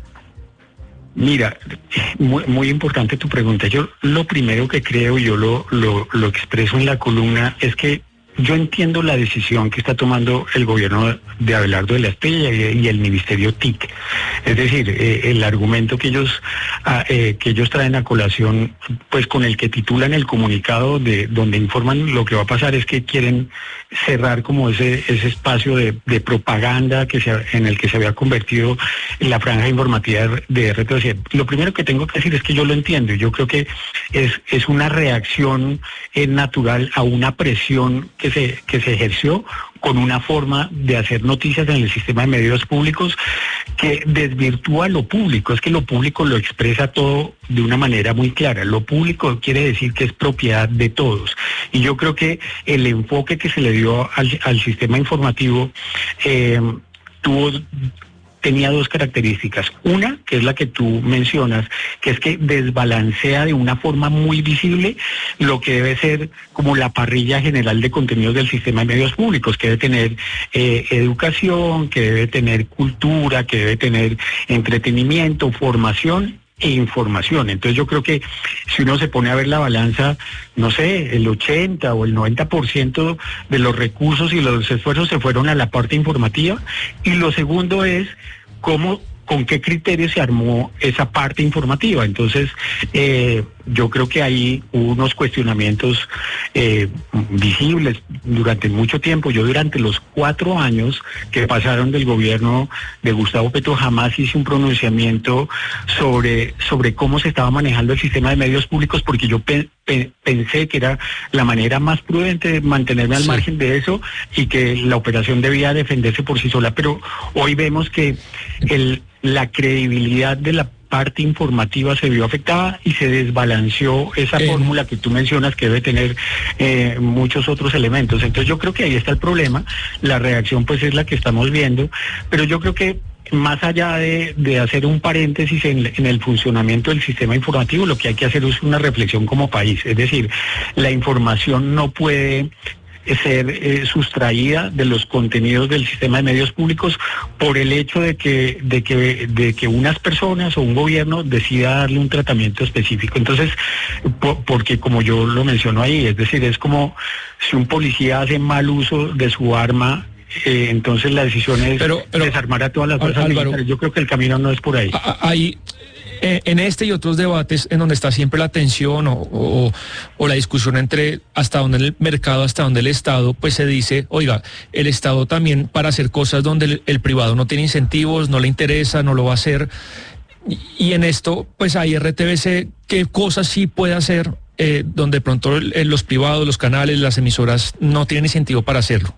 Mira, muy, muy importante tu pregunta. Yo lo primero que creo, y yo lo, lo, lo expreso en la columna, es que yo entiendo la decisión que está tomando el gobierno de Abelardo de la Espriella y, y el Ministerio T I C. Es decir, eh, el argumento que ellos ah, eh, que ellos traen a colación, pues con el que titulan el comunicado de donde informan lo que va a pasar, es que quieren cerrar como ese ese espacio de, de propaganda que se, en el que se había convertido en la franja informativa de R T V C. Lo primero que tengo que decir es que yo lo entiendo, y yo creo que es, es una reacción eh, natural a una presión que se, que se ejerció con una forma de hacer noticias en el sistema de medios públicos que desvirtúa lo público. Es que lo público lo expresa todo de una manera muy clara. Lo público quiere decir que es propiedad de todos. Y yo creo que el enfoque que se le dio al, al sistema informativo eh, tuvo... tenía dos características. Una, que es la que tú mencionas, que es que desbalancea de una forma muy visible lo que debe ser como la parrilla general de contenidos del sistema de medios públicos, que debe tener eh, educación, que debe tener cultura, que debe tener entretenimiento, formación e información. Entonces yo creo que si uno se pone a ver la balanza, no sé, el ochenta o el noventa por ciento de los recursos y los esfuerzos se fueron a la parte informativa. Y lo segundo es cómo, con qué criterio se armó esa parte informativa. Entonces eh, yo creo que hay unos cuestionamientos eh, visibles durante mucho tiempo. Yo durante los cuatro años que pasaron del gobierno de Gustavo Petro jamás hice un pronunciamiento sobre, sobre cómo se estaba manejando el sistema de medios públicos, porque yo pe pe pensé que era la manera más prudente de mantenerme al sí. margen de eso, y que la operación debía defenderse por sí sola. Pero hoy vemos que el, la credibilidad de la parte informativa se vio afectada y se desbalanceó esa eh. fórmula que tú mencionas, que debe tener eh, muchos otros elementos. Entonces yo creo que ahí está el problema. La reacción pues es la que estamos viendo, pero yo creo que más allá de, de hacer un paréntesis en, en el funcionamiento del sistema informativo, lo que hay que hacer es una reflexión como país. Es decir, la información no puede ser eh, sustraída de los contenidos del sistema de medios públicos por el hecho de que de que de que unas personas o un gobierno decida darle un tratamiento específico. Entonces, po porque como yo lo menciono ahí, es decir, es como si un policía hace mal uso de su arma, eh, entonces la decisión es pero, pero, desarmar a todas las fuerzas Álvaro, militares. Yo creo que el camino no es por ahí. Ahí Eh, en este y otros debates en donde está siempre la tensión o, o, o la discusión entre hasta donde el mercado, hasta donde el Estado, pues se dice, oiga, el Estado también para hacer cosas donde el, el privado no tiene incentivos, no le interesa, no lo va a hacer. Y, y en esto, pues hay R T V C, ¿qué cosas sí puede hacer eh, donde de pronto el, los privados, los canales, las emisoras no tienen incentivo para hacerlo?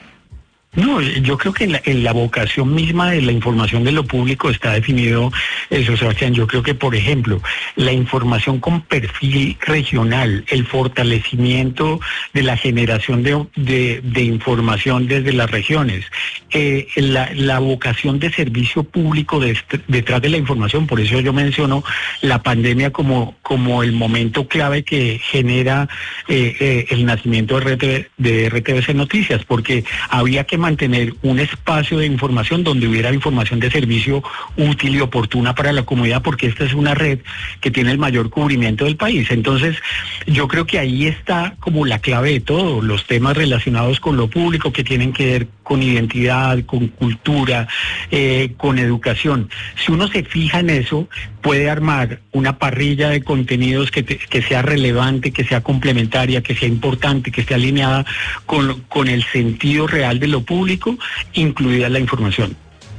No, yo creo que en la, en la vocación misma de la información de lo público está definido eso, Sebastián. Yo creo que, por ejemplo, la información con perfil regional, el fortalecimiento de la generación de, de, de información desde las regiones, eh, la, la vocación de servicio público de, detrás de la información. Por eso yo menciono la pandemia como, como el momento clave que genera eh, eh, el nacimiento de R T V, de R T V C Noticias, porque había que mantener un espacio de información donde hubiera información de servicio útil y oportuna para la comunidad, porque esta es una red que tiene el mayor cubrimiento del país. Entonces, yo creo que ahí está como la clave de todo, los temas relacionados con lo público que tienen que ver con identidad, con cultura, eh, con educación. Si uno se fija en eso, puede armar una parrilla de contenidos que, te, que sea relevante, que sea complementaria, que sea importante, que esté alineada con, con el sentido real de lo público, incluida la información.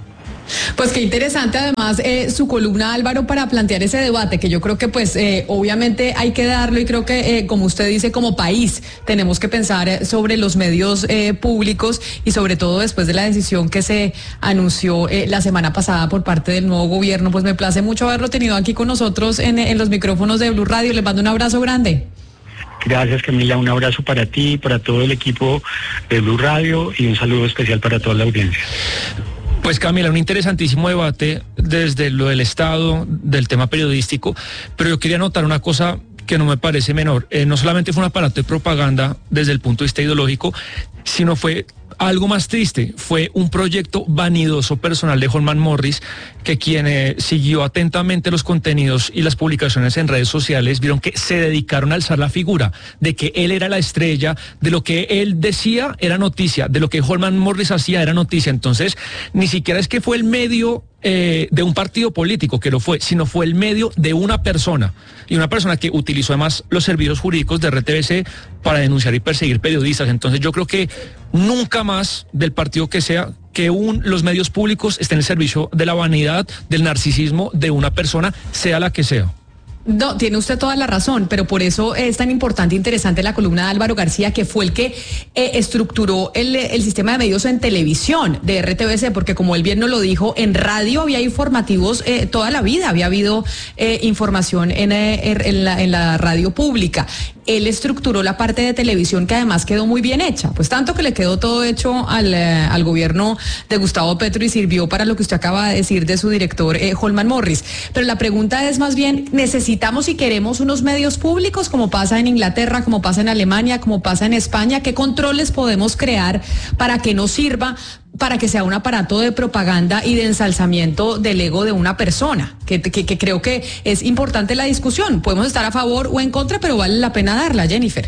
Pues qué interesante además eh, su columna, Álvaro, para plantear ese debate, que yo creo que pues eh, obviamente hay que darlo, y creo que eh, como usted dice, como país tenemos que pensar eh, sobre los medios eh, públicos, y sobre todo después de la decisión que se anunció eh, la semana pasada por parte del nuevo gobierno. Pues me place mucho haberlo tenido aquí con nosotros en, en los micrófonos de Blue Radio. Les mando un abrazo grande. Gracias, Camila, un abrazo para ti, para todo el equipo de Blue Radio, y un saludo especial para toda la audiencia. Pues Camila, un interesantísimo debate desde lo del Estado, del tema periodístico, pero yo quería notar una cosa que no me parece menor. Eh, no solamente fue un aparato de propaganda desde el punto de vista ideológico, sino fue algo más triste, fue un proyecto vanidoso personal de Holman Morris, que quien eh, siguió atentamente los contenidos y las publicaciones en redes sociales vieron que se dedicaron a alzar la figura de que él era la estrella, de lo que él decía era noticia, de lo que Holman Morris hacía era noticia. Entonces, ni siquiera es que fue el medio eh, de un partido político que lo fue, sino fue el medio de una persona, y una persona que utilizó además los servicios jurídicos de R T V C para denunciar y perseguir periodistas. Entonces yo creo que nunca más, del partido que sea, que un, los medios públicos estén en el servicio de la vanidad, del narcisismo de una persona, sea la que sea. No, tiene usted toda la razón, pero por eso es tan importante e interesante la columna de Álvaro García, que fue el que eh, estructuró el, el sistema de medios en televisión de R T V C, porque como él bien nos lo dijo, en radio había informativos eh, toda la vida, había habido eh, información en, eh, en, la, en la radio pública. Él estructuró la parte de televisión, que además quedó muy bien hecha, pues tanto que le quedó todo hecho al, eh, al gobierno de Gustavo Petro, y sirvió para lo que usted acaba de decir de su director eh, Holman Morris. Pero la pregunta es más bien, ¿necesitamos Necesitamos y queremos unos medios públicos como pasa en Inglaterra, como pasa en Alemania, como pasa en España? ¿Qué controles podemos crear para que nos sirva, para que sea un aparato de propaganda y de ensalzamiento del ego de una persona? Que, que, que creo que es importante la discusión. Podemos estar a favor o en contra, pero vale la pena darla, Jennifer.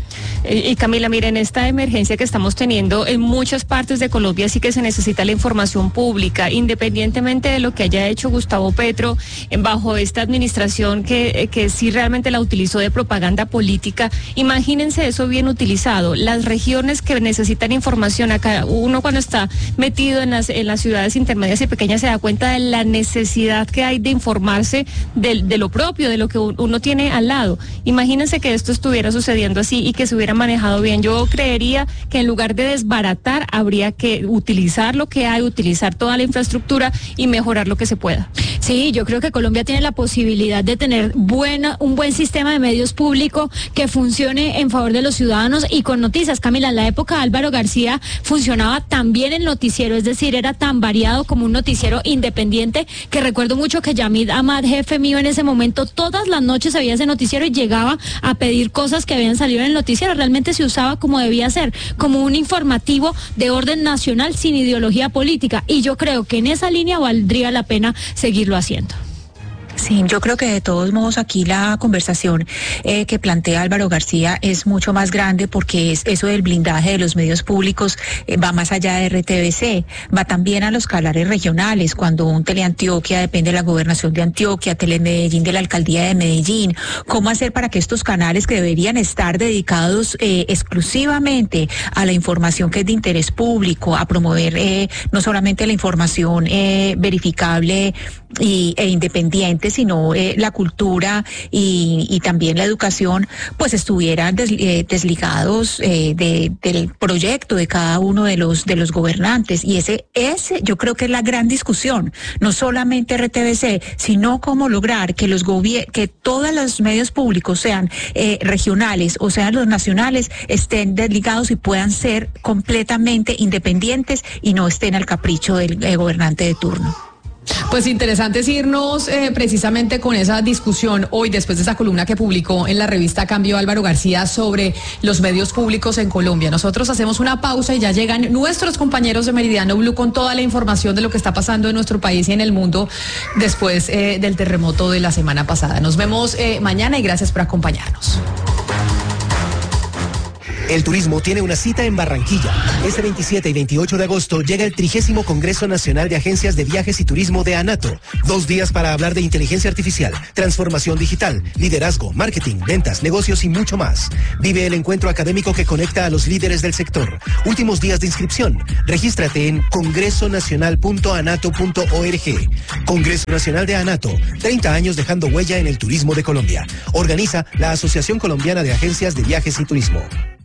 Y Camila, miren, esta emergencia que estamos teniendo en muchas partes de Colombia sí que se necesita la información pública, independientemente de lo que haya hecho Gustavo Petro bajo esta administración que, que sí realmente la utilizó de propaganda política. Imagínense eso bien utilizado. Las regiones que necesitan información, acá uno cuando está metido en las, en las ciudades intermedias y pequeñas se da cuenta de la necesidad que hay de informarse de, de lo propio, de lo que uno tiene al lado. Imagínense que esto estuviera sucediendo así y que se hubiera manejado bien. Yo creería que en lugar de desbaratar, habría que utilizar lo que hay, utilizar toda la infraestructura y mejorar lo que se pueda. Sí, yo creo que Colombia tiene la posibilidad de tener buena, un buen sistema de medios públicos que funcione en favor de los ciudadanos y con noticias. Camila, en la época de Álvaro García funcionaba tan bien el noticiero, es decir, era tan variado como un noticiero independiente, que recuerdo mucho que Yamid Ahmad, jefe mío en ese momento, todas las noches había ese noticiero y llegaba a pedir cosas que habían salido en el noticiero. Realmente se usaba como debía ser, como un informativo de orden nacional sin ideología política, y yo creo que en esa línea valdría la pena seguirlo haciendo. Sí, yo creo que de todos modos aquí la conversación eh, que plantea Álvaro García es mucho más grande, porque es eso del blindaje de los medios públicos eh, va más allá de R T V C, va también a los canales regionales. Cuando un Teleantioquia depende de la gobernación de Antioquia, Telemedellín de la alcaldía de Medellín, ¿cómo hacer para que estos canales, que deberían estar dedicados eh, exclusivamente a la información que es de interés público, a promover eh, no solamente la información eh, verificable y, e independiente, si no eh, la cultura y, y también la educación, pues estuvieran des, eh, desligados eh, de, del proyecto de cada uno de los de los gobernantes. Y ese, ese yo creo que es la gran discusión, no solamente R T V C, sino cómo lograr que los gobier- que todos los medios públicos, sean eh, regionales o sean los nacionales, estén desligados y puedan ser completamente independientes y no estén al capricho del eh, gobernante de turno. Pues interesante es irnos eh, precisamente con esa discusión hoy, después de esa columna que publicó en la revista Cambio Álvaro García sobre los medios públicos en Colombia. Nosotros hacemos una pausa y ya llegan nuestros compañeros de Meridiano Blue con toda la información de lo que está pasando en nuestro país y en el mundo después eh, del terremoto de la semana pasada. Nos vemos eh, mañana y gracias por acompañarnos. El turismo tiene una cita en Barranquilla. Este veintisiete y veintiocho de agosto llega el trigésimo Congreso Nacional de Agencias de Viajes y Turismo de ANATO. Dos días para hablar de inteligencia artificial, transformación digital, liderazgo, marketing, ventas, negocios y mucho más. Vive el encuentro académico que conecta a los líderes del sector. Últimos días de inscripción. Regístrate en congreso nacional punto anato punto org. Congreso Nacional de ANATO. treinta años dejando huella en el turismo de Colombia. Organiza la Asociación Colombiana de Agencias de Viajes y Turismo.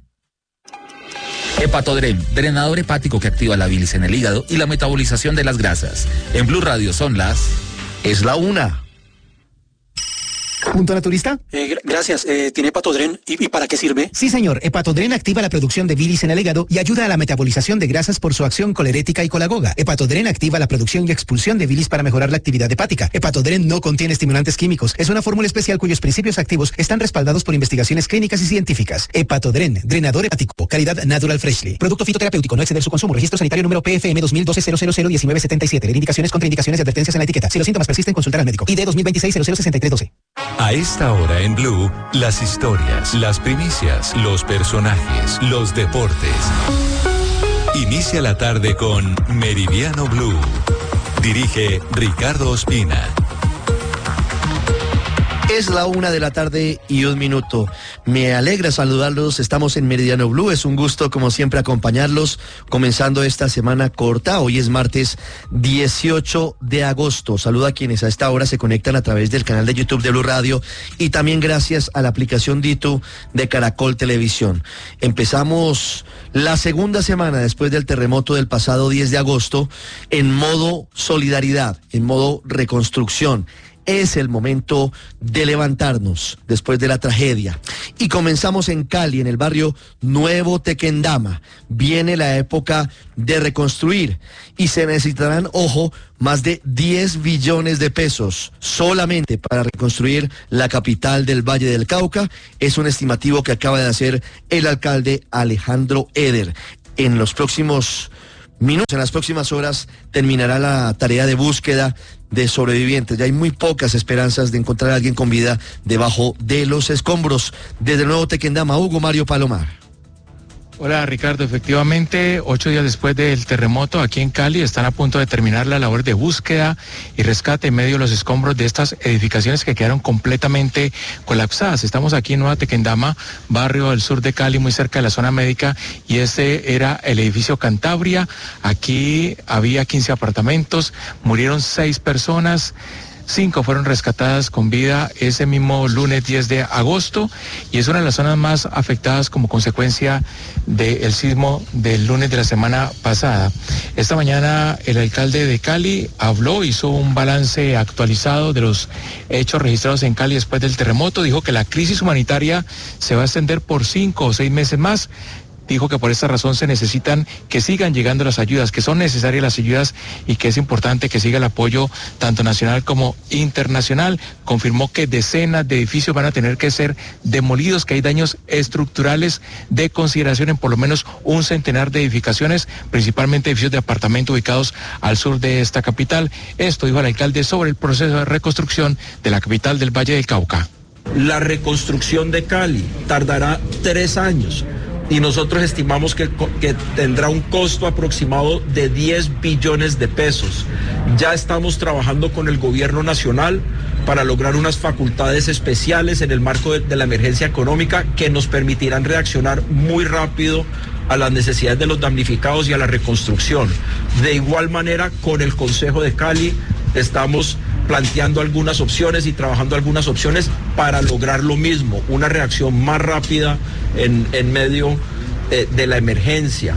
Hepatodren, drenador hepático que activa la bilis en el hígado y la metabolización de las grasas. En Blue Radio son las... Es la una. ¿Punto naturista? Eh, gr- gracias. Eh, ¿Tiene Hepatodren? ¿Y, ¿Y para qué sirve? Sí, señor. Hepatodren activa la producción de bilis en el hígado y ayuda a la metabolización de grasas por su acción colerética y colagoga. Hepatodren activa la producción y expulsión de bilis para mejorar la actividad hepática. Hepatodren no contiene estimulantes químicos. Es una fórmula especial cuyos principios activos están respaldados por investigaciones clínicas y científicas. Hepatodren, drenador hepático, calidad Natural Freshly. Producto fitoterapéutico, no exceder su consumo. Registro sanitario número P F M dos mil doce cero cero cero diecinueve setenta y siete. Leer indicaciones, contraindicaciones y advertencias en la etiqueta. Si los síntomas persisten, consultar al médico. I D dos mil veintiséis cero cero sesenta y tres doce. A esta hora en Blue, las historias, las primicias, los personajes, los deportes. Inicia la tarde con Meridiano Blue. Dirige Ricardo Ospina. Es la una de la tarde y un minuto. Me alegra saludarlos. Estamos en Meridiano Blue. Es un gusto, como siempre, acompañarlos comenzando esta semana corta. Hoy es martes dieciocho de agosto. Saludo a quienes a esta hora se conectan a través del canal de YouTube de Blue Radio y también gracias a la aplicación Ditu de Caracol Televisión. Empezamos la segunda semana después del terremoto del pasado diez de agosto en modo solidaridad, en modo reconstrucción. Es el momento de levantarnos después de la tragedia. Y comenzamos en Cali, en el barrio Nuevo Tequendama. Viene la época de reconstruir y se necesitarán, ojo, más de diez billones de pesos solamente para reconstruir la capital del Valle del Cauca. Es un estimativo que acaba de hacer el alcalde Alejandro Eder. En los próximos minutos, en las próximas horas, terminará la tarea de búsqueda de sobrevivientes. Ya hay muy pocas esperanzas de encontrar a alguien con vida debajo de los escombros. Desde el Nuevo Tequendama, Hugo Mario Palomar. Hola Ricardo, efectivamente, ocho días después del terremoto aquí en Cali están a punto de terminar la labor de búsqueda y rescate en medio de los escombros de estas edificaciones que quedaron completamente colapsadas. Estamos aquí en Nueva Tequendama, barrio del sur de Cali, muy cerca de la zona médica, y este era el edificio Cantabria. Aquí había quince apartamentos, murieron seis personas. Cinco fueron rescatadas con vida ese mismo lunes diez de agosto y es una de las zonas más afectadas como consecuencia del sismo del lunes de la semana pasada. Esta mañana el alcalde de Cali habló, hizo un balance actualizado de los hechos registrados en Cali después del terremoto. Dijo que la crisis humanitaria se va a extender por cinco o seis meses más. Dijo que por esta razón se necesitan que sigan llegando las ayudas, que son necesarias las ayudas y que es importante que siga el apoyo tanto nacional como internacional. Confirmó que decenas de edificios van a tener que ser demolidos, que hay daños estructurales de consideración en por lo menos un centenar de edificaciones, principalmente edificios de apartamento ubicados al sur de esta capital. Esto dijo el alcalde sobre el proceso de reconstrucción de la capital del Valle del Cauca. La reconstrucción de Cali tardará tres años. Y nosotros estimamos que, que tendrá un costo aproximado de diez billones de pesos. Ya estamos trabajando con el gobierno nacional para lograr unas facultades especiales en el marco de, de la emergencia económica que nos permitirán reaccionar muy rápido a las necesidades de los damnificados y a la reconstrucción. De igual manera, con el Consejo de Cali estamos planteando algunas opciones y trabajando algunas opciones para lograr lo mismo, una reacción más rápida en, en medio de, de la emergencia.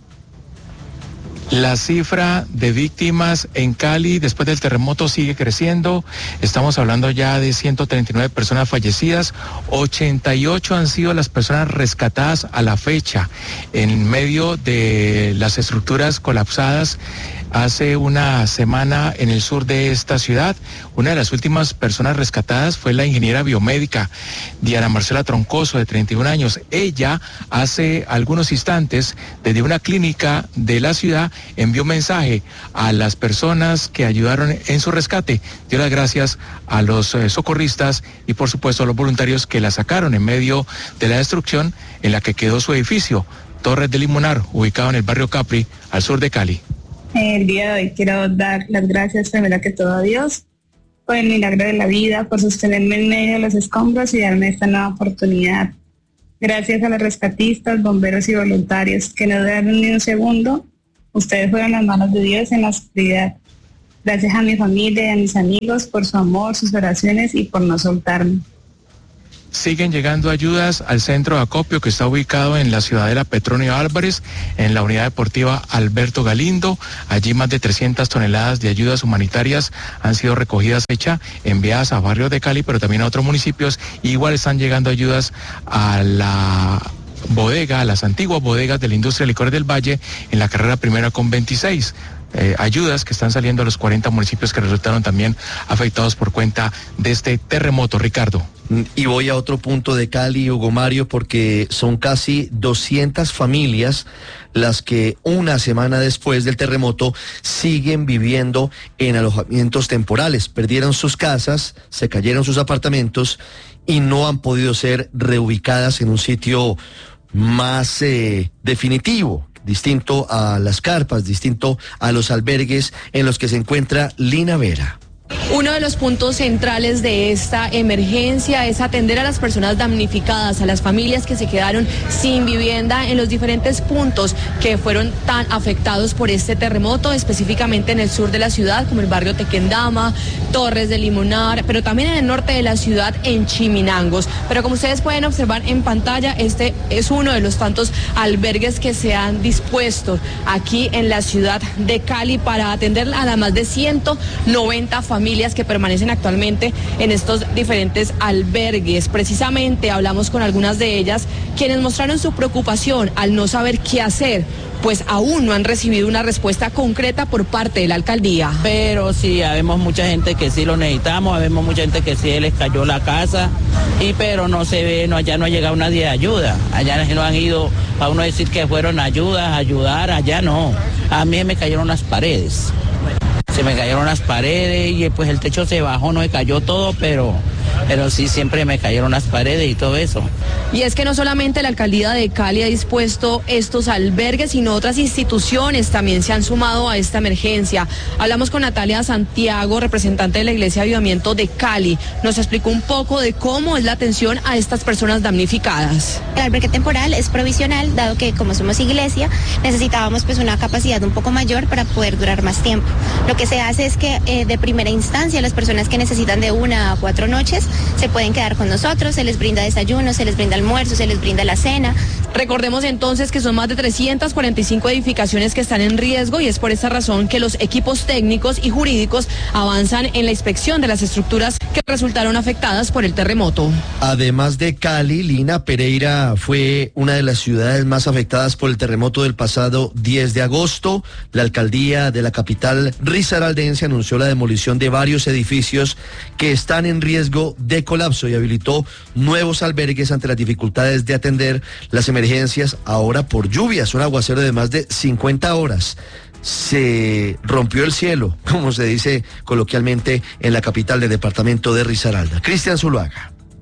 La cifra de víctimas en Cali después del terremoto sigue creciendo. Estamos hablando ya de ciento treinta y nueve personas fallecidas. ochenta y ocho han sido las personas rescatadas a la fecha en medio de las estructuras colapsadas hace una semana en el sur de esta ciudad. Una de las últimas personas rescatadas fue la ingeniera biomédica Diana Marcela Troncoso, de treinta y un años. Ella hace algunos instantes desde una clínica de la ciudad envió un mensaje a las personas que ayudaron en su rescate. Dio las gracias a los eh, socorristas y por supuesto a los voluntarios que la sacaron en medio de la destrucción en la que quedó su edificio, Torres de Limonar, ubicado en el barrio Capri, al sur de Cali. El día de hoy quiero dar las gracias primero que todo a Dios por el milagro de la vida, por sostenerme en medio de los escombros y darme esta nueva oportunidad. Gracias a los rescatistas, bomberos y voluntarios que no duraron ni un segundo. Ustedes fueron las manos de Dios en la oscuridad. Gracias a mi familia y a mis amigos por su amor, sus oraciones y por no soltarme. Siguen llegando ayudas al centro de acopio que está ubicado en la Ciudadela Petronio Álvarez, en la unidad deportiva Alberto Galindo. Allí más de trescientas toneladas de ayudas humanitarias han sido recogidas, hechas, enviadas a barrios de Cali, pero también a otros municipios. Igual están llegando ayudas a la bodega, a las antiguas bodegas de la industria de licores del Valle, en la carrera primera con veintiséis. Eh, ayudas que están saliendo a los cuarenta municipios que resultaron también afectados por cuenta de este terremoto, Ricardo. Y voy a otro punto de Cali, Hugo Mario, porque son casi doscientas familias las que una semana después del terremoto siguen viviendo en alojamientos temporales. Perdieron sus casas, se cayeron sus apartamentos y no han podido ser reubicadas en un sitio más eh, definitivo, distinto a las carpas, distinto a los albergues en los que se encuentra Lina Vera. Uno de los puntos centrales de esta emergencia es atender a las personas damnificadas, a las familias que se quedaron sin vivienda en los diferentes puntos que fueron tan afectados por este terremoto, específicamente en el sur de la ciudad, como el barrio Tequendama, Torres de Limonar, pero también en el norte de la ciudad, en Chiminangos. Pero como ustedes pueden observar en pantalla, este es uno de los tantos albergues que se han dispuesto aquí en la ciudad de Cali para atender a las más de ciento noventa familias familias que permanecen actualmente en estos diferentes albergues. Precisamente hablamos con algunas de ellas, quienes mostraron su preocupación al no saber qué hacer, pues aún no han recibido una respuesta concreta por parte de la alcaldía. Pero sí, habemos mucha gente que sí lo necesitamos, habemos mucha gente que sí les cayó la casa, y pero no se ve, no, allá no ha llegado nadie de ayuda, allá no han ido, a uno decir que fueron ayudas, ayudar, allá no. A mí me cayeron las paredes. Se me cayeron las paredes y pues el techo se bajó, no se cayó todo, pero, pero sí siempre me cayeron las paredes y todo eso. Y es que no solamente la alcaldía de Cali ha dispuesto estos albergues, sino otras instituciones también se han sumado a esta emergencia. Hablamos con Natalia Santiago, representante de la Iglesia Avivamiento de Cali. Nos explicó un poco de cómo es la atención a estas personas damnificadas. El albergue temporal es provisional, dado que como somos iglesia, necesitábamos pues una capacidad un poco mayor para poder durar más tiempo. Lo que se hace es que eh, de primera instancia las personas que necesitan de una a cuatro noches se pueden quedar con nosotros, se les brinda desayuno, se les brinda almuerzo, se les brinda la cena. Recordemos entonces que son más de trescientas cuarenta y cinco edificaciones que están en riesgo y es por esta razón que los equipos técnicos y jurídicos avanzan en la inspección de las estructuras que resultaron afectadas por el terremoto. Además de Cali, Lina, Pereira fue una de las ciudades más afectadas por el terremoto del pasado diez de agosto. La alcaldía de la capital risaraldense anunció la demolición de varios edificios que están en riesgo de colapso y habilitó nuevos albergues ante las dificultades de atender las emergencias ahora por lluvias, un aguacero de más de cincuenta horas. Se rompió el cielo, como se dice coloquialmente en la capital del departamento de Risaralda. Cristian Zuluaga.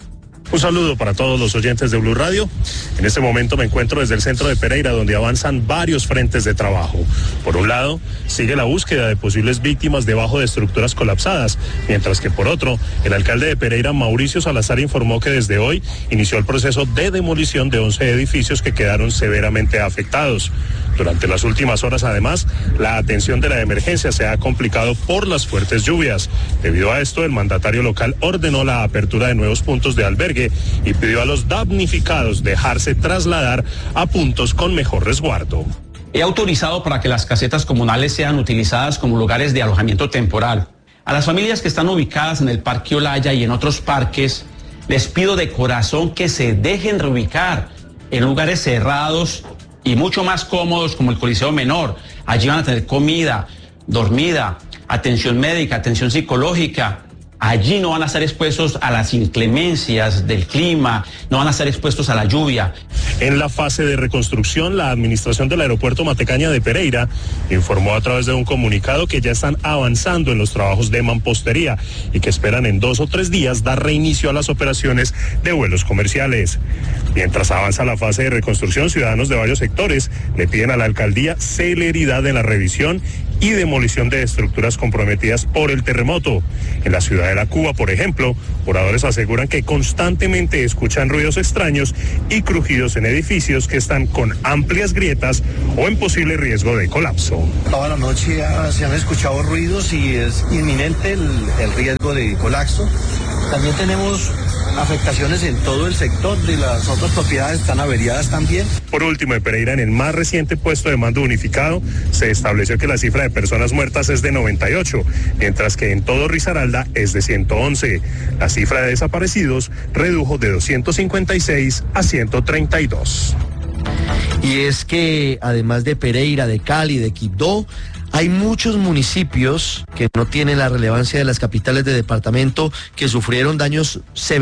Un saludo para todos los oyentes de Blue Radio. En este momento me encuentro desde el centro de Pereira, donde avanzan varios frentes de trabajo. Por un lado, sigue la búsqueda de posibles víctimas debajo de estructuras colapsadas, mientras que por otro, el alcalde de Pereira, Mauricio Salazar, informó que desde hoy inició el proceso de demolición de once edificios que quedaron severamente afectados. Durante las últimas horas, además, la atención de la emergencia se ha complicado por las fuertes lluvias. Debido a esto, el mandatario local ordenó la apertura de nuevos puntos de albergue y pidió a los damnificados dejarse trasladar a puntos con mejor resguardo. He autorizado para que las casetas comunales sean utilizadas como lugares de alojamiento temporal. A las familias que están ubicadas en el Parque Olaya y en otros parques, les pido de corazón que se dejen reubicar en lugares cerrados y mucho más cómodos como el Coliseo Menor. Allí van a tener comida, dormida, atención médica, atención psicológica. Allí no van a estar expuestos a las inclemencias del clima, no van a estar expuestos a la lluvia. En la fase de reconstrucción, la administración del aeropuerto Matecaña de Pereira informó a través de un comunicado que ya están avanzando en los trabajos de mampostería y que esperan en dos o tres días dar reinicio a las operaciones de vuelos comerciales. Mientras avanza la fase de reconstrucción, ciudadanos de varios sectores le piden a la alcaldía celeridad en la revisión y demolición de estructuras comprometidas por el terremoto. En la ciudad de La Cuba, por ejemplo, moradores aseguran que constantemente escuchan ruidos extraños y crujidos en edificios que están con amplias grietas o en posible riesgo de colapso. Toda la noche ya se han escuchado ruidos y es inminente el, el riesgo de colapso. También tenemos afectaciones en todo el sector, de las otras propiedades están averiadas también. Por último, en Pereira, en el más reciente puesto de mando unificado, se estableció que la cifra de personas muertas es de noventa y ocho, mientras que en todo Risaralda es de ciento once. La cifra de desaparecidos redujo de doscientos cincuenta y seis a ciento treinta y dos. Y es que además de Pereira, de Cali, de Quibdó, hay muchos municipios que no tienen la relevancia de las capitales de departamento que sufrieron daños severos